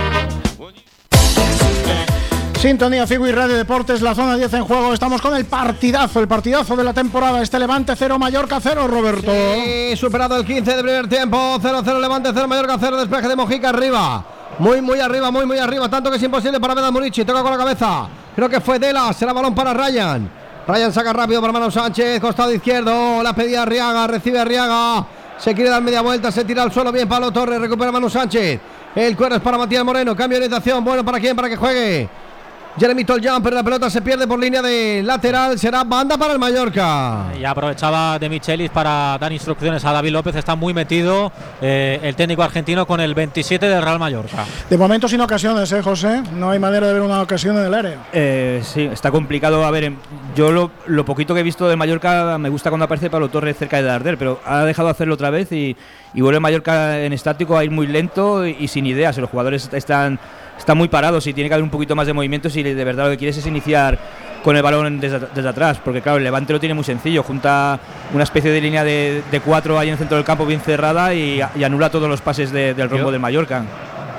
[SPEAKER 1] Sintonía Figu y Radio Deportes, la zona diez en juego. Estamos con el partidazo, el partidazo de la temporada. Este Levante cero, Mallorca cero, Roberto.
[SPEAKER 3] Sí, superado el quince de primer tiempo. cero cero Levante cero, Mallorca cero. Despeje de Mojica arriba. Muy, muy arriba, muy, muy arriba. Tanto que es imposible para Vedas Murici. Toca con la cabeza. Creo que fue Dela. Será balón para Ryan. Ryan saca rápido para Manu Sánchez. Costado izquierdo. La pedía Arriaga. Recibe Arriaga. Se quiere dar media vuelta. Se tira al suelo. Bien Pablo Torres. Recupera Manu Sánchez. El cuero es para Matías Moreno. Cambio de orientación. Bueno, ¿para quién? Para que juegue Jeremy Toljan, pero la pelota se pierde por línea de lateral. Será banda para el Mallorca.
[SPEAKER 2] Y aprovechaba de Michelis para dar instrucciones a David López. Está muy metido eh, el técnico argentino con el veintisiete del Real Mallorca.
[SPEAKER 1] De momento sin ocasiones, ¿eh, José? No hay manera de ver una ocasión en el área.
[SPEAKER 5] Eh, sí, está complicado. A ver, yo lo, lo poquito que he visto de Mallorca me gusta cuando aparece Pablo Torres cerca de Darder, pero ha dejado de hacerlo otra vez y, y vuelve Mallorca en estático a ir muy lento y, y sin ideas. Los jugadores están, están muy parados y tiene que haber un poquito más de movimiento si de verdad lo que quieres es iniciar con el balón desde, desde atrás, porque claro, el Levante lo tiene muy sencillo, junta una especie de línea de, de cuatro ahí en el centro del campo bien cerrada y, y anula todos los pases de, del rombo
[SPEAKER 2] Yo-
[SPEAKER 5] del Mallorca.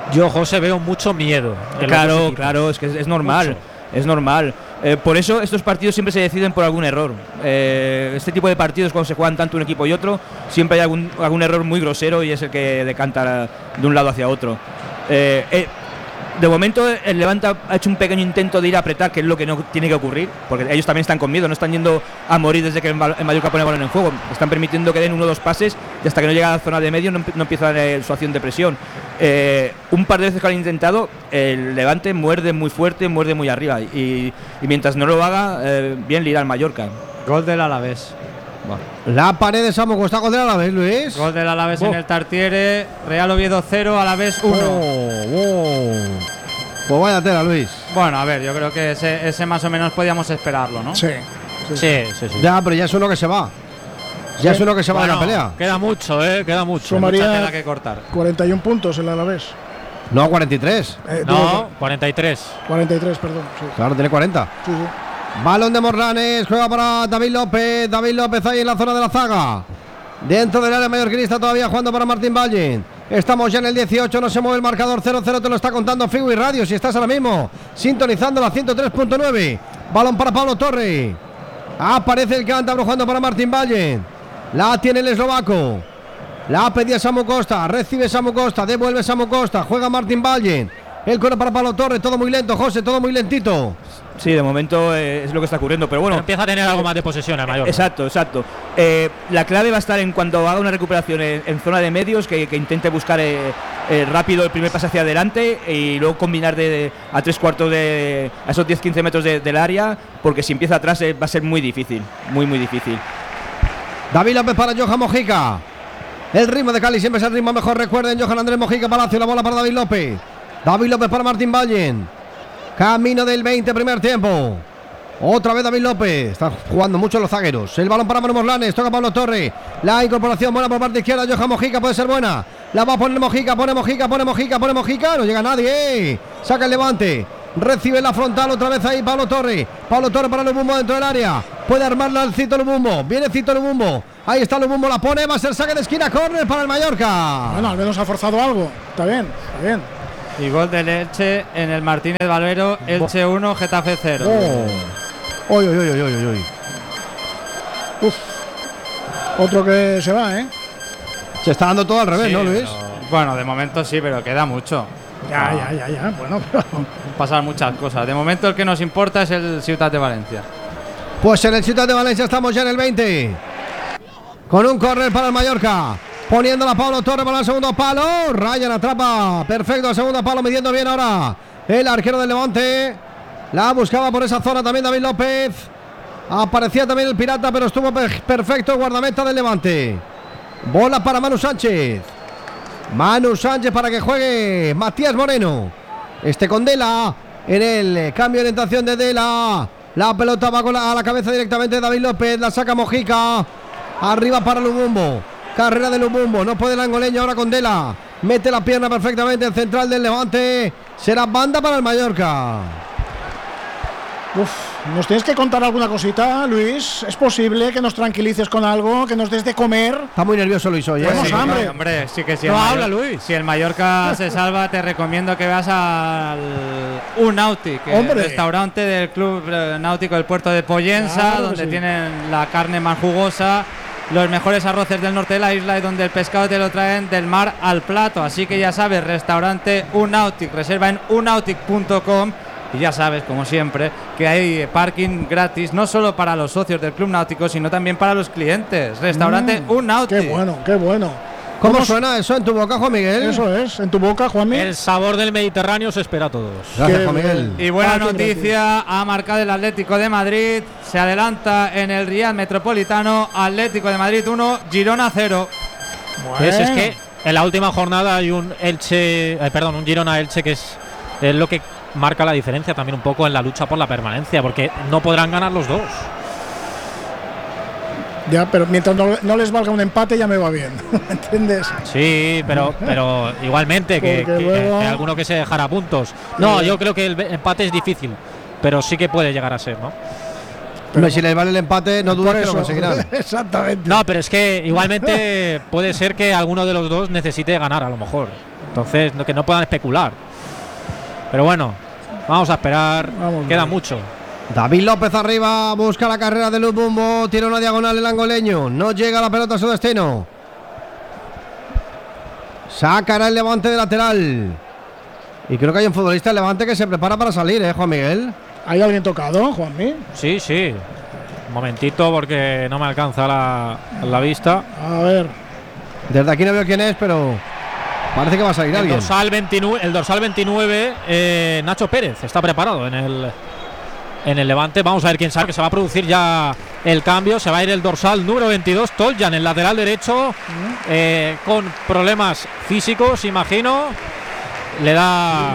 [SPEAKER 2] Yo, José, veo mucho miedo.
[SPEAKER 5] Claro, claro, es que es, es normal. Mucho. Es normal. Eh, por eso estos partidos siempre se deciden por algún error. Eh, este tipo de partidos, cuando se juegan tanto un equipo y otro, siempre hay algún, algún error muy grosero y es el que decanta de un lado hacia otro. Eh, eh, de momento el Levante ha hecho un pequeño intento de ir a apretar, que es lo que no tiene que ocurrir, porque ellos también están con miedo, no están yendo a morir desde que el Mallorca pone el balón en juego. Están permitiendo que den uno o dos pases y hasta que no llega a la zona de medio no, no empieza eh, su acción de presión. Eh, un par de veces que lo han intentado, el Levante muerde muy fuerte, muerde muy arriba y, y mientras no lo haga, eh, bien le irá al Mallorca.
[SPEAKER 4] Gol del Alavés.
[SPEAKER 3] Bueno. La pared de Samu Costa, gol del Alavés, Luis.
[SPEAKER 4] Gol del Alavés oh. en el Tartiere. Real Oviedo cero, Alavés uno.
[SPEAKER 3] Oh, oh. Pues vaya tela, Luis.
[SPEAKER 4] Bueno, a ver, yo creo que ese, ese más o menos podíamos esperarlo, ¿no?
[SPEAKER 1] Sí.
[SPEAKER 2] Sí, sí, sí. sí.
[SPEAKER 3] Ya, pero ya es uno que se va. Ya sí. es uno que se
[SPEAKER 2] bueno,
[SPEAKER 3] va de la pelea.
[SPEAKER 2] Queda mucho, eh, queda mucho.
[SPEAKER 1] Sumaría
[SPEAKER 4] mucha tela que cortar.
[SPEAKER 1] cuarenta y uno puntos el Alavés.
[SPEAKER 3] No, cuarenta y tres.
[SPEAKER 1] Eh,
[SPEAKER 2] no, cuarenta y tres.
[SPEAKER 1] cuarenta y tres, perdón. Sí.
[SPEAKER 3] Claro, tiene cuarenta.
[SPEAKER 1] Sí, sí.
[SPEAKER 3] Balón de Morlanes, juega para David López. David López ahí en la zona de la zaga. Dentro del área mallorquinista todavía jugando para Martín Valle. Estamos ya en el dieciocho, no se mueve el marcador. Cero cero, te lo está contando Figo y Radio. Si estás ahora mismo sintonizando la ciento tres punto nueve. Balón para Pablo Torre. Aparece el cántabro jugando para Martín Valle. La tiene el eslovaco. La pedía Samu Costa. Recibe Samu Costa. Devuelve Samu Costa. Juega Martín Valle. El coro para Pablo Torre. Todo muy lento, José. Todo muy lentito.
[SPEAKER 5] Sí, de momento eh, es lo que está ocurriendo, pero bueno.
[SPEAKER 2] Pero empieza a tener algo más de posesión al Mallorca.
[SPEAKER 5] Exacto, exacto. Eh, la clave va a estar en cuando haga una recuperación en, en zona de medios, que, que intente buscar eh, eh, rápido el primer pase hacia adelante y luego combinar de, de, a tres cuartos de a esos diez quince metros de, del área, porque si empieza atrás eh, va a ser muy difícil, muy, muy difícil.
[SPEAKER 3] David López para Johan Mojica. El ritmo de Cali siempre es el ritmo mejor. Recuerden, Johan Andrés Mojica Palacio, la bola para David López. David López para Martín Valle. Camino del veinte, primer tiempo. Otra vez David López. Están jugando mucho los zagueros. El balón para Manu Morlanes. Toca Pablo Torre. La incorporación buena por parte izquierda. Johan Mojica puede ser buena. La va a poner Mojica. Pone Mojica, pone Mojica, pone Mojica. No llega nadie. Saca el Levante. Recibe la frontal otra vez ahí Pablo Torre. Pablo Torre para Lubumbo dentro del área. Puede armarla el Cito Lubumbo. Viene Cito Lubumbo. Ahí está Lubumbo. La pone. Va a ser saque de esquina. Córner para el Mallorca.
[SPEAKER 1] Bueno, al menos ha forzado algo. Está bien, está bien.
[SPEAKER 4] Y gol del Elche en el Martínez Valero. Elche uno, Getafe cero.
[SPEAKER 3] Oh. Oy, oy, oy, oy, oy, oy.
[SPEAKER 1] Uf. Otro que se va, ¿eh?
[SPEAKER 3] Se está dando todo al revés,
[SPEAKER 4] sí,
[SPEAKER 3] ¿no, Luis?
[SPEAKER 4] Pero, bueno, de momento sí, pero queda mucho.
[SPEAKER 1] Ya, ya, ya, ya. Bueno, pero
[SPEAKER 4] pasan muchas cosas. De momento el que nos importa es el Ciutat de Valencia.
[SPEAKER 3] Pues en el Ciutat de Valencia estamos ya en el veinte. Con un córner para el Mallorca. Poniéndola Pablo Torre para el segundo palo. Ryan atrapa. Perfecto, el segundo palo, midiendo bien ahora el arquero del Levante. La buscaba por esa zona también David López. Aparecía también el Pirata, pero estuvo perfecto el guardameta del Levante. Bola para Manu Sánchez. Manu Sánchez para que juegue Matías Moreno. Este con Dela. En el cambio de orientación de Dela. La pelota va con la, a la cabeza directamente de David López. La saca Mojica. Arriba para Lubumbo. Carrera de Lubumbo, no puede el angoleño ahora con Dela. Mete la pierna perfectamente el central del Levante. Será banda para el Mallorca.
[SPEAKER 1] Uf, nos tienes que contar alguna cosita, Luis. Es posible que nos tranquilices con algo, que nos des de comer.
[SPEAKER 3] Está muy nervioso Luis hoy, ¿eh?
[SPEAKER 1] Tenemos
[SPEAKER 4] sí,
[SPEAKER 1] hambre.
[SPEAKER 4] No, hombre, sí que sí.
[SPEAKER 2] No
[SPEAKER 4] Mayor,
[SPEAKER 2] habla, Luis.
[SPEAKER 4] Si el Mallorca se salva, te recomiendo que veas al Unautic, el restaurante del Club Náutico del Puerto de Pollensa,
[SPEAKER 1] claro
[SPEAKER 4] donde
[SPEAKER 1] sí.
[SPEAKER 4] tienen la carne más jugosa, los mejores arroces del norte de la isla y donde el pescado te lo traen del mar al plato. Así que ya sabes, restaurante Unautic, reserva en unautic punto com. Y ya sabes, como siempre, que hay parking gratis no solo para los socios del Club Náutico, sino también para los clientes. Restaurante mm, Unautic.
[SPEAKER 1] Qué bueno, qué bueno.
[SPEAKER 3] ¿Cómo,
[SPEAKER 1] ¿Cómo
[SPEAKER 3] suena eso en tu boca, Juan Miguel?
[SPEAKER 1] Eso es, en tu boca, Juanmi.
[SPEAKER 2] El sabor del Mediterráneo se espera a todos.
[SPEAKER 3] Gracias, Juan Miguel.
[SPEAKER 4] Y buena
[SPEAKER 1] Ah,
[SPEAKER 4] noticia, ha marcado el Atlético de Madrid. Se adelanta en el Real Metropolitano. Atlético de Madrid uno, Girona cero.
[SPEAKER 1] Bueno.
[SPEAKER 2] Es, es que en la última jornada hay un Elche, eh, perdón, un Girona Elche que es, es lo que marca la diferencia también un poco en la lucha por la permanencia, porque no podrán ganar los dos.
[SPEAKER 1] Ya, pero mientras no, no les valga un empate ya me va bien, ¿entiendes?
[SPEAKER 2] Sí, pero pero igualmente que, que,
[SPEAKER 1] luego...
[SPEAKER 2] que alguno que se dejara puntos. No, yo creo que el empate es difícil, pero sí que puede llegar a ser, ¿no?
[SPEAKER 3] Pero si les vale el empate, no dudes que lo conseguirán.
[SPEAKER 1] Exactamente.
[SPEAKER 2] No, pero es que igualmente puede ser que alguno de los dos necesite ganar, a lo mejor. Entonces, no, que no puedan especular. Pero bueno, vamos a esperar.
[SPEAKER 1] Vamos,
[SPEAKER 2] Queda
[SPEAKER 1] vamos.
[SPEAKER 2] mucho.
[SPEAKER 3] David López arriba, busca la carrera de Lubumbo, tira una diagonal el angoleño, no llega la pelota a su destino. Sacará el Levante de lateral. Y creo que hay un futbolista del Levante que se prepara para salir, ¿eh, Juan Miguel?
[SPEAKER 1] ¿Hay alguien tocado, Juanmi?
[SPEAKER 2] Sí, sí. Un momentito porque no me alcanza la, la vista.
[SPEAKER 1] A ver.
[SPEAKER 3] Desde aquí no veo quién es, pero parece que va a salir
[SPEAKER 2] El
[SPEAKER 3] alguien.
[SPEAKER 2] dorsal veintinueve, el dorsal veintinueve eh, Nacho Pérez está preparado en el en el Levante. Vamos a ver quién sabe que se va a producir ya el cambio. Se va a ir el dorsal número veintidós, Toljan, el lateral derecho, eh, con problemas físicos, imagino. Le da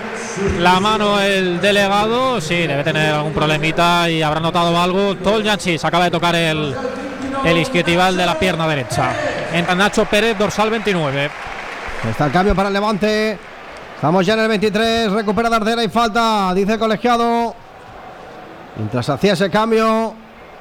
[SPEAKER 2] la mano el delegado. Sí, debe tener algún problemita y habrá notado algo. Toljan, sí, se acaba de tocar el, el isquiotibial de la pierna derecha. Entra Nacho Pérez, dorsal veintinueve.
[SPEAKER 3] Está el cambio para el Levante. Estamos ya en el veintitrés. Recupera Dardera y falta, dice el colegiado. Mientras hacía ese cambio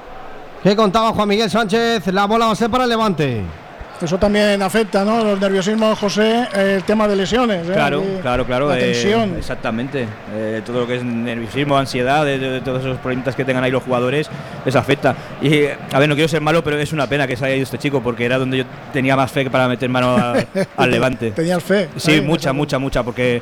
[SPEAKER 3] que contaba Juan Miguel Sánchez, la bola va a ser para el Levante.
[SPEAKER 1] Eso también afecta, ¿no? Los nerviosismos de José, eh, el tema de lesiones. ¿eh?
[SPEAKER 5] Claro,
[SPEAKER 1] Y
[SPEAKER 5] claro, claro.
[SPEAKER 1] La
[SPEAKER 5] eh,
[SPEAKER 1] tensión.
[SPEAKER 5] exactamente. Eh, todo lo que es nerviosismo, ansiedad, de, de, de todos esos problemitas que tengan ahí los jugadores, les afecta. Y, a ver, no quiero ser malo, pero es una pena que se haya ido este chico, porque era donde yo tenía más fe para meter mano a, al Levante.
[SPEAKER 1] Tenías fe.
[SPEAKER 5] Sí,
[SPEAKER 1] ahí,
[SPEAKER 5] mucha,
[SPEAKER 1] esa-
[SPEAKER 5] mucha, mucha, porque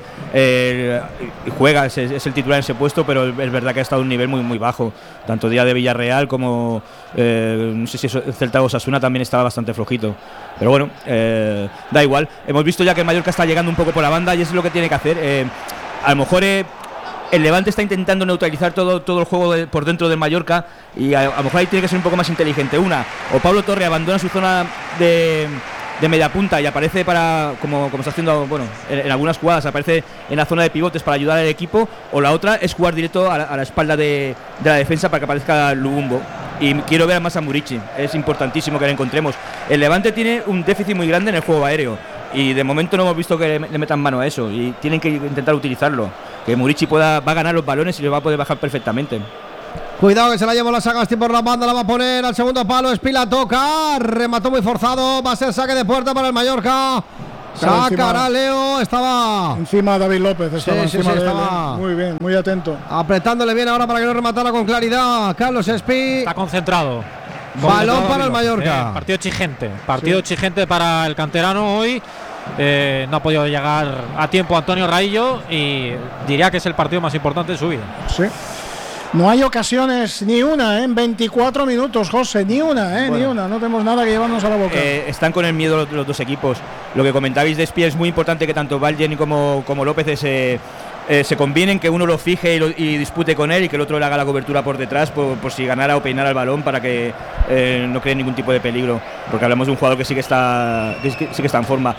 [SPEAKER 5] eh, juega, es, es el titular en ese puesto, pero es verdad que ha estado a un nivel muy, muy bajo. Tanto día de Villarreal como, eh, no sé si el Celta o Osasuna también estaba bastante flojito. Pero bueno, eh, da igual. Hemos visto ya que el Mallorca está llegando un poco por la banda y eso es lo que tiene que hacer. Eh, a lo mejor eh, el Levante está intentando neutralizar todo, todo el juego de, por dentro del Mallorca y a, a lo mejor ahí tiene que ser un poco más inteligente. Una, o Pablo Torre abandona su zona de, de media punta y aparece para, como, como está haciendo, bueno, en, en algunas jugadas, aparece en la zona de pivotes para ayudar al equipo, o la otra es jugar directo a la, a la espalda de, de la defensa para que aparezca Lubumbo. Y quiero ver más a Murici, es importantísimo que lo encontremos. El Levante tiene un déficit muy grande en el juego aéreo y de momento no hemos visto que le, le metan mano a eso y tienen que intentar utilizarlo. Que Murici pueda, va a ganar los balones y le va a poder bajar perfectamente.
[SPEAKER 3] Cuidado que se la lleva la Sagasti por la banda, la va a poner al segundo palo, Espila toca, remató muy forzado, va a ser saque de puerta para el Mallorca.
[SPEAKER 1] Claro,
[SPEAKER 3] Sacará
[SPEAKER 1] encima-
[SPEAKER 3] Leo, estaba
[SPEAKER 1] Encima David López, estaba
[SPEAKER 3] Sí, sí,
[SPEAKER 1] encima
[SPEAKER 3] sí,
[SPEAKER 1] de él,
[SPEAKER 3] estaba-
[SPEAKER 1] ¿eh? Muy bien, muy atento.
[SPEAKER 3] apretándole bien ahora para que no rematara con claridad. Carlos Espi,
[SPEAKER 2] Está concentrado.
[SPEAKER 3] balón
[SPEAKER 2] Concentrado
[SPEAKER 3] para el
[SPEAKER 2] David López,
[SPEAKER 3] Mallorca.
[SPEAKER 2] eh, partido exigente. Partido exigente para el canterano hoy. Eh, no ha podido llegar a tiempo Antonio Raillo y diría que es el partido más importante de su vida.
[SPEAKER 1] Sí. No hay ocasiones ni una, ¿eh? En veinticuatro minutos, José, ni una, ¿eh?
[SPEAKER 5] Bueno.
[SPEAKER 1] Ni una. No tenemos nada que llevarnos a la boca.
[SPEAKER 5] Eh, están con el miedo los, los dos equipos. Lo que comentabais de Espía es muy importante que tanto Valgen como, como López se, eh, se combinen, que uno lo fije y, lo, y dispute con él y que el otro le haga la cobertura por detrás por, por si ganara o peinara el balón para que eh, no cree ningún tipo de peligro. Porque hablamos de un jugador que sí que está, que sí que, sí que está en forma.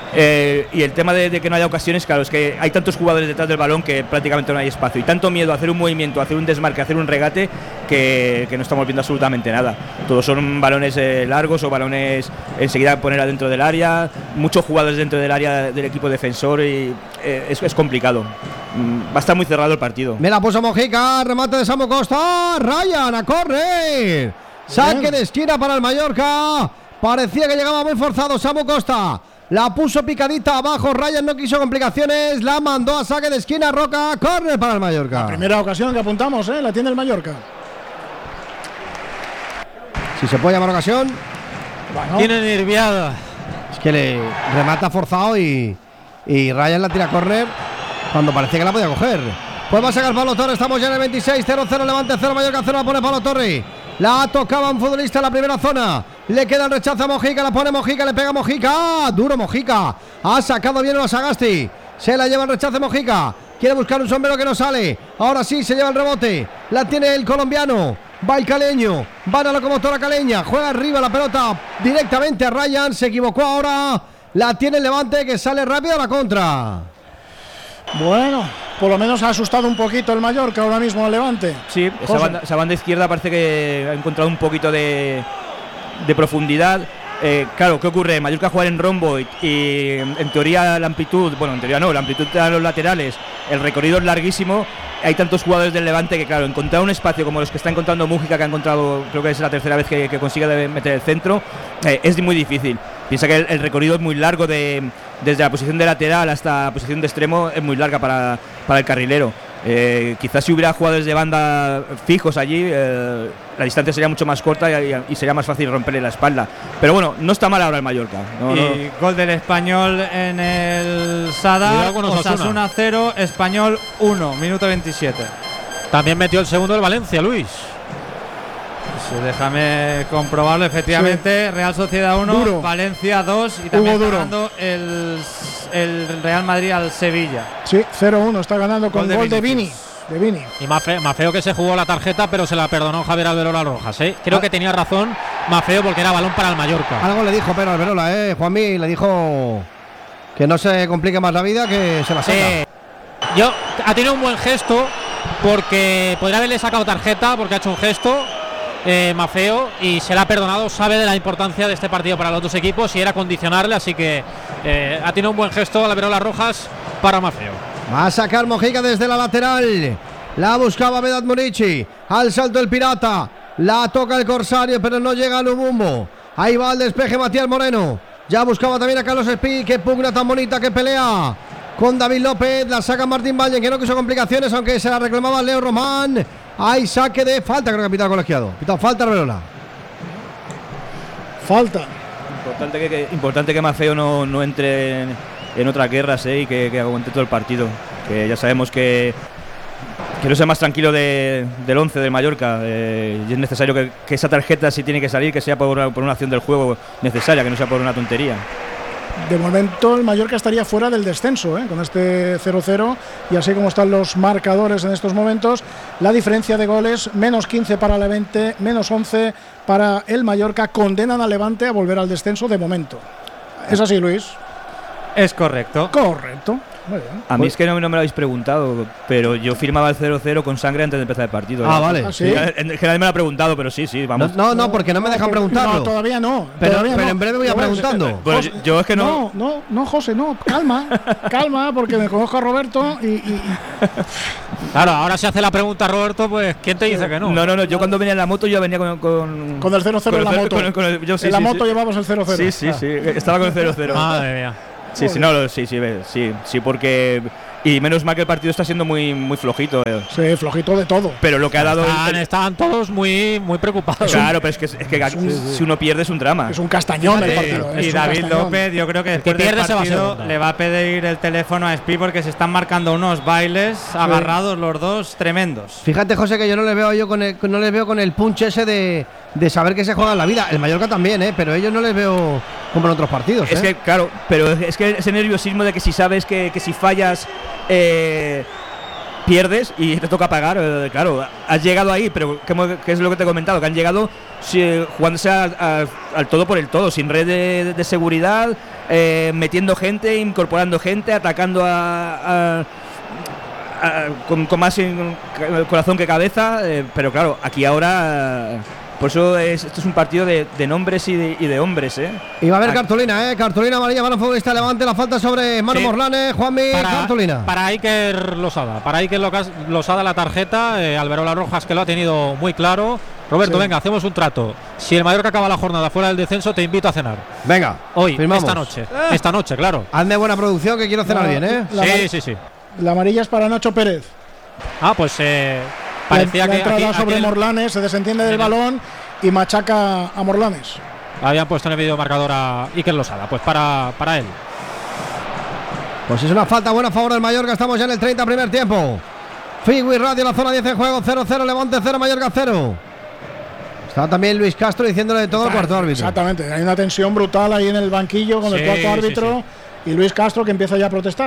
[SPEAKER 5] Eh, y el tema de, de que no haya ocasiones, claro, es que hay tantos jugadores detrás del balón que prácticamente no hay espacio. Y tanto miedo a hacer un movimiento, a hacer un desmarque, a hacer un regate, que, que no estamos viendo absolutamente nada. Todos son balones eh, largos o balones enseguida poner adentro del área. Muchos jugadores dentro del área del equipo defensor y eh, es, es complicado. Mm, va a estar muy cerrado el partido.
[SPEAKER 3] me la puso Mojica, remate de Samu Costa, Ryan a correr, saque
[SPEAKER 1] Bien.
[SPEAKER 3] de esquina para el Mallorca, parecía que llegaba muy forzado Samu Costa, la puso picadita abajo, Ryan no quiso complicaciones, la mandó a saque de esquina, Roca, córner para el Mallorca.
[SPEAKER 1] Primera ocasión que apuntamos, ¿eh? La tiene el Mallorca.
[SPEAKER 3] Si se puede llamar ocasión,
[SPEAKER 1] Bueno,
[SPEAKER 2] Tiene nerviada.
[SPEAKER 3] es que le remata forzado y, y Ryan la tira a córner cuando parecía que la podía coger. Pues va a sacar Pablo Torre, estamos ya en el veintiséis, cero cero, Levante cero, Mallorca cero, la pone Pablo Torre. La tocaba un futbolista en la primera zona. Le queda el rechazo a Mojica, la pone Mojica, le pega Mojica. Duro Mojica. Ha sacado bien a Sagasti. Se la lleva el rechazo a Mojica. Quiere buscar un sombrero que no sale. Ahora sí, se lleva el rebote. La tiene el colombiano. Va el caleño. Va la locomotora caleña. Juega arriba la pelota directamente a Ryan. Se equivocó ahora. La tiene el Levante que sale rápido a la contra.
[SPEAKER 1] bueno, por lo menos ha asustado un poquito el Mallorca ahora mismo al Levante.
[SPEAKER 5] Sí, esa
[SPEAKER 1] José.
[SPEAKER 5] banda, esa banda izquierda parece que ha encontrado un poquito de, de profundidad. Eh, claro, ¿qué ocurre? Mallorca juega en rombo y, y en teoría la amplitud, bueno, en teoría no, la amplitud de los laterales, el recorrido es larguísimo. Hay tantos jugadores del Levante que, claro, encontrar un espacio como los que está encontrando Mújica, que ha encontrado, creo que es la tercera vez que, que consigue meter el centro, eh, es muy difícil. Piensa que el, el recorrido es muy largo de, desde la posición de lateral hasta la posición de extremo es muy larga para, para el carrilero. Eh, quizás si hubiera jugadores de banda fijos allí, eh, la distancia sería mucho más corta y, y sería más fácil romperle la espalda. Pero bueno, no está mal ahora el Mallorca. No,
[SPEAKER 4] y
[SPEAKER 5] no.
[SPEAKER 4] gol del Español en el Sadar, Osasuna cero, Español uno, minuto veintisiete.
[SPEAKER 2] También metió el segundo el Valencia, Luis.
[SPEAKER 4] Pues déjame comprobarlo, efectivamente. Sí. Real Sociedad uno, Valencia dos y también está ganando el, el Real Madrid al Sevilla.
[SPEAKER 1] Sí, cero uno, está ganando con gol, gol de Vini. De Vini.
[SPEAKER 2] Y más feo, más feo que se jugó la tarjeta, pero se la perdonó Javier Alberola Rojas, ¿eh? Creo ah. que tenía razón Mafeo porque era balón para el Mallorca.
[SPEAKER 3] Algo le dijo pero Alberola, ¿eh? Juanmi le dijo que no se complique más la vida, que se la saca.
[SPEAKER 2] Eh, yo, ha tenido un buen gesto porque podría haberle sacado tarjeta porque ha hecho un gesto. Eh, Mafeo y se la ha perdonado, sabe de la importancia de este partido para los dos equipos y era condicionarle, así que eh, ha tenido un buen gesto Alberola Rojas para Mafeo.
[SPEAKER 3] Va a sacar Mojica desde la lateral, la buscaba Vedat Murici, al salto el Pirata, la toca el Corsario pero no llega a Lubumbo, ahí va el despeje Matías Moreno, ya buscaba también a Carlos Espí, que pugna tan bonita, que pelea con David López, la saca Martín Valle, que no quiso complicaciones aunque se la reclamaba Leo Román. Hay saque de falta, creo que ha pitado colegiado. Pitado falta, Arbelola.
[SPEAKER 1] Falta.
[SPEAKER 5] Importante que, que, importante que Mafeo no, no entre en, en otras guerras, ¿eh? Y que, que aguante todo el partido. Que ya sabemos que, que no sea más tranquilo de, del once del Mallorca. Eh, y es necesario que, que esa tarjeta, si tiene que salir, que sea por, por una acción del juego necesaria, que no sea por una tontería.
[SPEAKER 1] De momento el Mallorca estaría fuera del descenso, ¿eh? Con este cero cero y así como están los marcadores en estos momentos, la diferencia de goles, menos quince para Levante, menos once para el Mallorca, condenan a Levante a volver al descenso de momento. ¿Es así, Luis?
[SPEAKER 4] Es correcto.
[SPEAKER 1] Correcto. Muy bien.
[SPEAKER 5] A mí es que no, no me lo habéis preguntado, pero yo firmaba el cero cero con sangre antes de empezar el partido.
[SPEAKER 3] Ah, ¿eh? Vale.
[SPEAKER 1] ¿Ah, sí?
[SPEAKER 5] En general me lo ha preguntado, pero sí, sí, vamos.
[SPEAKER 3] No, no, no porque no me dejan preguntarlo.
[SPEAKER 1] No, todavía no.
[SPEAKER 3] Pero,
[SPEAKER 1] todavía
[SPEAKER 3] pero
[SPEAKER 1] no.
[SPEAKER 3] en breve voy a preguntando.
[SPEAKER 5] Bueno, yo, yo es que no.
[SPEAKER 1] No, no, no, José, no. Calma, calma, porque me conozco a Roberto y, y.
[SPEAKER 2] Claro, ahora se hace la pregunta, Roberto, pues ¿quién te dice que no?
[SPEAKER 5] No, no, no. Yo cuando venía en la moto, yo venía con. Con,
[SPEAKER 1] con el cero cero en la moto.
[SPEAKER 5] Con el, con el, yo, sí,
[SPEAKER 1] en la
[SPEAKER 5] sí,
[SPEAKER 1] moto
[SPEAKER 5] sí.
[SPEAKER 1] llevamos el cero cero.
[SPEAKER 5] Sí, sí,
[SPEAKER 1] ah.
[SPEAKER 5] sí. Estaba con el cero cero.
[SPEAKER 2] Madre mía.
[SPEAKER 5] Sí, sí, no, sí, sí, sí, sí, porque. Y menos mal que el partido está siendo muy, muy flojito. Eh.
[SPEAKER 1] Sí, flojito de todo.
[SPEAKER 5] Pero lo que ha dado.
[SPEAKER 2] Están, el, estaban todos muy, muy preocupados.
[SPEAKER 5] Claro, pero es que, es que es un, si uno pierde es un drama.
[SPEAKER 1] Es un castañón
[SPEAKER 4] sí,
[SPEAKER 1] el partido.
[SPEAKER 4] Y David
[SPEAKER 1] castañón.
[SPEAKER 4] López, yo creo que después
[SPEAKER 2] que
[SPEAKER 4] del partido
[SPEAKER 2] va
[SPEAKER 4] le va a pedir el teléfono a Espi porque se están marcando unos bailes sí. agarrados los dos tremendos.
[SPEAKER 3] Fíjate, José, que yo no les veo yo con el, no les veo con el punch ese de, de saber que se juega en la vida. El Mallorca también, ¿eh? Pero ellos no les veo como en otros partidos.
[SPEAKER 5] Es
[SPEAKER 3] ¿eh?
[SPEAKER 5] que, claro, pero es que ese nerviosismo de que si sabes que, que si fallas. Eh, pierdes y te toca pagar, eh, claro, has llegado ahí, pero ¿qué, qué es lo que te he comentado? Que han llegado si, jugándose a, a, al todo por el todo, sin red de, de seguridad, eh, metiendo gente, incorporando gente, atacando a, a, a, con, con más in, corazón que cabeza, eh, pero claro, aquí ahora... Por eso es, esto es un partido de, de nombres y de, y de hombres, ¿eh?
[SPEAKER 3] Y va a haber cartulina, ¿eh? Cartulina amarilla para el futbolista Levante. La falta sobre Manu sí. Morlanes, Juanmi,
[SPEAKER 2] para,
[SPEAKER 3] cartulina.
[SPEAKER 2] Para Iker Losada. Para Iker Losada la tarjeta. Eh, Alberola Rojas, que lo ha tenido muy claro. Roberto, sí. venga, hacemos un trato. Si el Mallorca acaba la jornada fuera del descenso, te invito a cenar.
[SPEAKER 3] Venga,
[SPEAKER 2] hoy,
[SPEAKER 3] firmamos.
[SPEAKER 2] esta noche. Eh. Esta noche, claro.
[SPEAKER 3] Hazme buena producción que quiero cenar
[SPEAKER 1] la,
[SPEAKER 3] bien, ¿eh?
[SPEAKER 2] Sí, sí, sí.
[SPEAKER 1] La amarilla es para Nacho Pérez.
[SPEAKER 2] Ah, pues eh, parecía
[SPEAKER 1] la,
[SPEAKER 2] que.
[SPEAKER 1] La entrada
[SPEAKER 2] aquí,
[SPEAKER 1] sobre
[SPEAKER 2] aquí
[SPEAKER 1] Morlanes, se desentiende del balón y machaca a Morlanes.
[SPEAKER 2] Habían puesto en el vídeo marcador a Iker Losada, pues para, para él.
[SPEAKER 3] Pues es una falta buena a favor del Mallorca. Estamos ya en el treinta, primer tiempo. Figui Radio, la zona diez en juego. cero cero, Levante cero, Mallorca cero. Está también Luis Castro diciéndole todo al cuarto árbitro.
[SPEAKER 1] Exactamente, hay una tensión brutal ahí en el banquillo con sí, el cuarto árbitro sí, sí. y Luis Castro que empieza ya a protestar.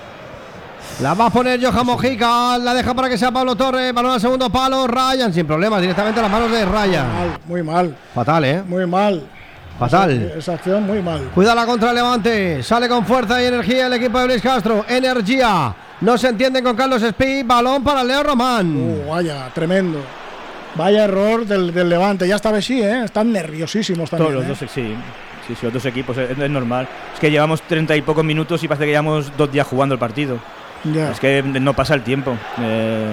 [SPEAKER 3] La va a poner Johan Mojica, la deja para que sea Pablo Torres, balón al segundo palo, Ryan sin problemas, directamente a las manos de Ryan.
[SPEAKER 1] Muy mal, muy mal.
[SPEAKER 3] Fatal, ¿eh?
[SPEAKER 1] Muy mal.
[SPEAKER 3] Fatal.
[SPEAKER 1] Esa, esa acción muy mal.
[SPEAKER 3] Cuidado contra el Levante, sale con fuerza y energía el equipo de Luis Castro, energía. No se entienden con Carlos Espí, balón para Leo Román.
[SPEAKER 1] Uh, vaya, tremendo. Vaya error del, del Levante, ya esta vez sí, ¿eh? Están nerviosísimos también.
[SPEAKER 5] Todos los
[SPEAKER 1] ¿eh?
[SPEAKER 5] dos, sí. Sí, sí, los dos equipos, es, es normal. Es que llevamos treinta y pocos minutos y parece que llevamos dos días jugando el partido. Yeah. Es que no pasa el tiempo. Eh,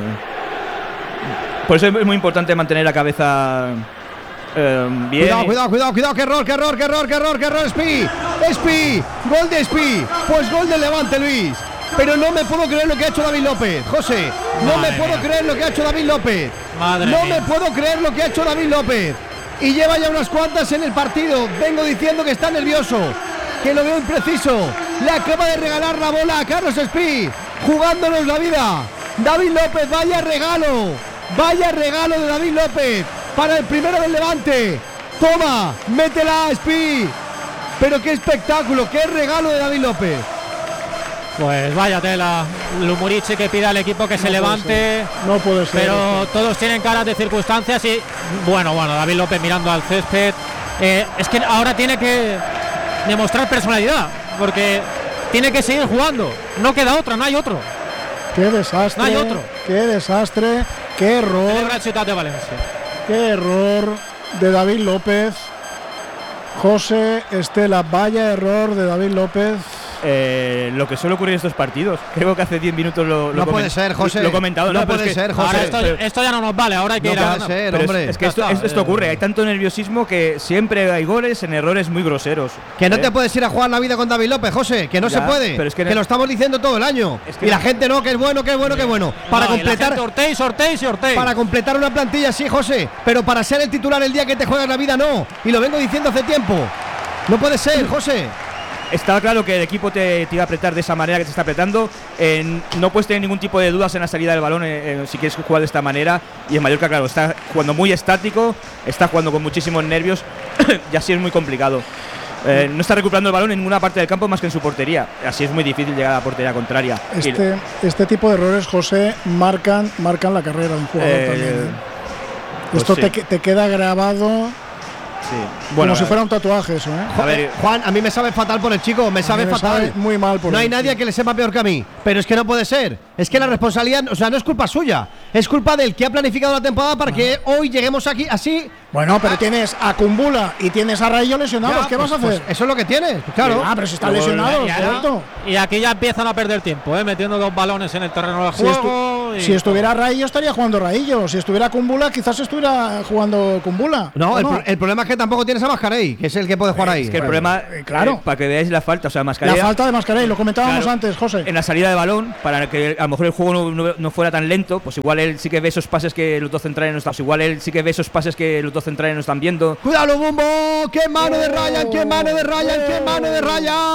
[SPEAKER 5] por eso es muy importante mantener la cabeza eh, bien.
[SPEAKER 3] Cuidado, cuidado, cuidado, cuidado, qué error, qué error, qué error, qué error, qué error, Espí. Espi, gol de Espi. Pues gol del Levante, Luis. Pero no me puedo creer lo que ha hecho David López, José. No
[SPEAKER 2] Madre
[SPEAKER 3] me puedo
[SPEAKER 2] mía.
[SPEAKER 3] creer lo que ha hecho David López.
[SPEAKER 2] Madre
[SPEAKER 3] no
[SPEAKER 2] mía.
[SPEAKER 3] me puedo creer lo que ha hecho David López. Y lleva ya unas cuantas en el partido. Vengo diciendo que está nervioso, que lo veo impreciso. Le acaba de regalar la bola a Carlos Espi, jugándonos la vida. David López, vaya regalo. Vaya regalo de David López para el primero del Levante. Toma, métela, Espi. Pero qué espectáculo, qué regalo de David López.
[SPEAKER 2] Pues vaya tela, Lumurici que pide al equipo que se
[SPEAKER 1] No puede
[SPEAKER 2] levante,
[SPEAKER 1] ser, no puede ser
[SPEAKER 2] pero
[SPEAKER 1] esto.
[SPEAKER 2] todos tienen caras de circunstancias y bueno, bueno, David López mirando al césped, eh, es que ahora tiene que demostrar personalidad, porque tiene que seguir jugando, no queda otra, no hay otro.
[SPEAKER 1] Qué desastre,
[SPEAKER 2] No hay otro.
[SPEAKER 1] qué desastre, qué error,
[SPEAKER 2] Celebra el Ciutat de Valencia.
[SPEAKER 1] qué error de David López. José Estela, vaya error de David López.
[SPEAKER 5] Eh, lo que suele ocurrir en estos partidos. Creo que hace diez minutos lo, lo
[SPEAKER 3] No puede
[SPEAKER 5] comen-
[SPEAKER 3] ser, José.
[SPEAKER 5] Lo he comentado.
[SPEAKER 3] No
[SPEAKER 5] pero
[SPEAKER 3] puede
[SPEAKER 5] es que-
[SPEAKER 3] ser, José.
[SPEAKER 2] Ahora esto,
[SPEAKER 5] pero-
[SPEAKER 2] esto ya no nos vale, ahora hay que
[SPEAKER 3] No
[SPEAKER 2] ir a
[SPEAKER 3] puede
[SPEAKER 2] ganar.
[SPEAKER 3] ser,
[SPEAKER 5] pero es-
[SPEAKER 3] hombre.
[SPEAKER 5] es, que esto,
[SPEAKER 2] Ya está,
[SPEAKER 5] es- esto
[SPEAKER 2] eh.
[SPEAKER 5] ocurre. Hay tanto nerviosismo que siempre hay goles en errores muy groseros.
[SPEAKER 3] Que no
[SPEAKER 5] ¿eh?
[SPEAKER 3] te puedes ir a jugar la vida con David López, José, que no
[SPEAKER 5] Ya,
[SPEAKER 3] se puede.
[SPEAKER 5] pero es que
[SPEAKER 3] que
[SPEAKER 5] no-
[SPEAKER 3] lo estamos diciendo todo el año.
[SPEAKER 5] Es que
[SPEAKER 3] y la
[SPEAKER 5] no-
[SPEAKER 3] gente no, que es bueno, que es bueno, que es bueno. Para
[SPEAKER 2] No, y la
[SPEAKER 3] completar
[SPEAKER 2] gente Ortiz, Ortiz y Ortiz.
[SPEAKER 3] para completar una plantilla, sí, José, pero para ser el titular el día que te juegas la vida, no. Y lo vengo diciendo hace tiempo. No puede ser, José.
[SPEAKER 5] Estaba claro que el equipo te, te iba a apretar de esa manera que te está apretando. En- no puedes tener ningún tipo de dudas en la salida del balón eh, eh, si quieres jugar de esta manera. Y en Mallorca, claro, está jugando muy estático, está jugando con muchísimos nervios y así es muy complicado. Eh, no está recuperando el balón en ninguna parte del campo más que en su portería. Así es muy difícil llegar a la portería contraria. Y-
[SPEAKER 1] Este, este tipo de errores, José, marcan, marcan la carrera de un jugador
[SPEAKER 5] Eh,
[SPEAKER 1] también. ¿eh?
[SPEAKER 5] pues
[SPEAKER 1] Esto
[SPEAKER 5] sí.
[SPEAKER 1] te, que- te queda grabado
[SPEAKER 5] sí.
[SPEAKER 1] como
[SPEAKER 5] Bueno,
[SPEAKER 1] si fuera un tatuaje eso, ¿eh?
[SPEAKER 5] a ver,
[SPEAKER 3] Juan, a mí me sabe fatal por el chico, me sabe
[SPEAKER 1] me
[SPEAKER 3] fatal.
[SPEAKER 1] sabe muy mal por
[SPEAKER 3] No hay
[SPEAKER 1] él,
[SPEAKER 3] nadie
[SPEAKER 1] sí.
[SPEAKER 3] que le sepa peor que a mí. Pero es que no puede ser. Es que la responsabilidad, o sea, no es culpa suya. Es culpa del que ha planificado la temporada para que hoy lleguemos aquí así.
[SPEAKER 1] Bueno, pero tienes a Kumbula y tienes a Rayo lesionados.
[SPEAKER 3] Ya,
[SPEAKER 1] ¿Qué
[SPEAKER 3] pues-
[SPEAKER 1] vas a hacer?
[SPEAKER 3] pues eso es lo que tienes, pues claro.
[SPEAKER 1] Ah, pero si está
[SPEAKER 5] Luego,
[SPEAKER 1] lesionado,
[SPEAKER 2] Y, ahora-
[SPEAKER 1] correcto.
[SPEAKER 2] y aquí ya empiezan a perder tiempo, ¿eh? Metiendo dos balones en el terreno de
[SPEAKER 1] Si,
[SPEAKER 2] juego.
[SPEAKER 1] estu-
[SPEAKER 2] y-
[SPEAKER 1] si estuviera Rayo estaría jugando Rayo. Si estuviera Kumbula, quizás estuviera jugando Kumbula.
[SPEAKER 3] No,
[SPEAKER 1] ¿O
[SPEAKER 3] el, pro- el problema es que tampoco tienes a Mascarey, que es el que puede jugar ahí.
[SPEAKER 5] es que el problema,
[SPEAKER 1] eh, claro.
[SPEAKER 5] eh, para que veáis la falta, o sea,
[SPEAKER 1] La
[SPEAKER 5] Mascarella,
[SPEAKER 1] falta de Mascarell, lo comentábamos
[SPEAKER 5] Claro.
[SPEAKER 1] antes, José.
[SPEAKER 5] en la salida de balón, para que a lo mejor el juego no, no- no fuera tan lento, pues igual él sí que ve esos pases que los dos centrales no están. Pues igual él sí que ve esos pases que los dos centrales no están viendo.
[SPEAKER 3] ¡Cuidado, Bumbo! ¡Qué mano de Ryan! ¡Qué mano de Ryan! ¡Qué mano de Ryan!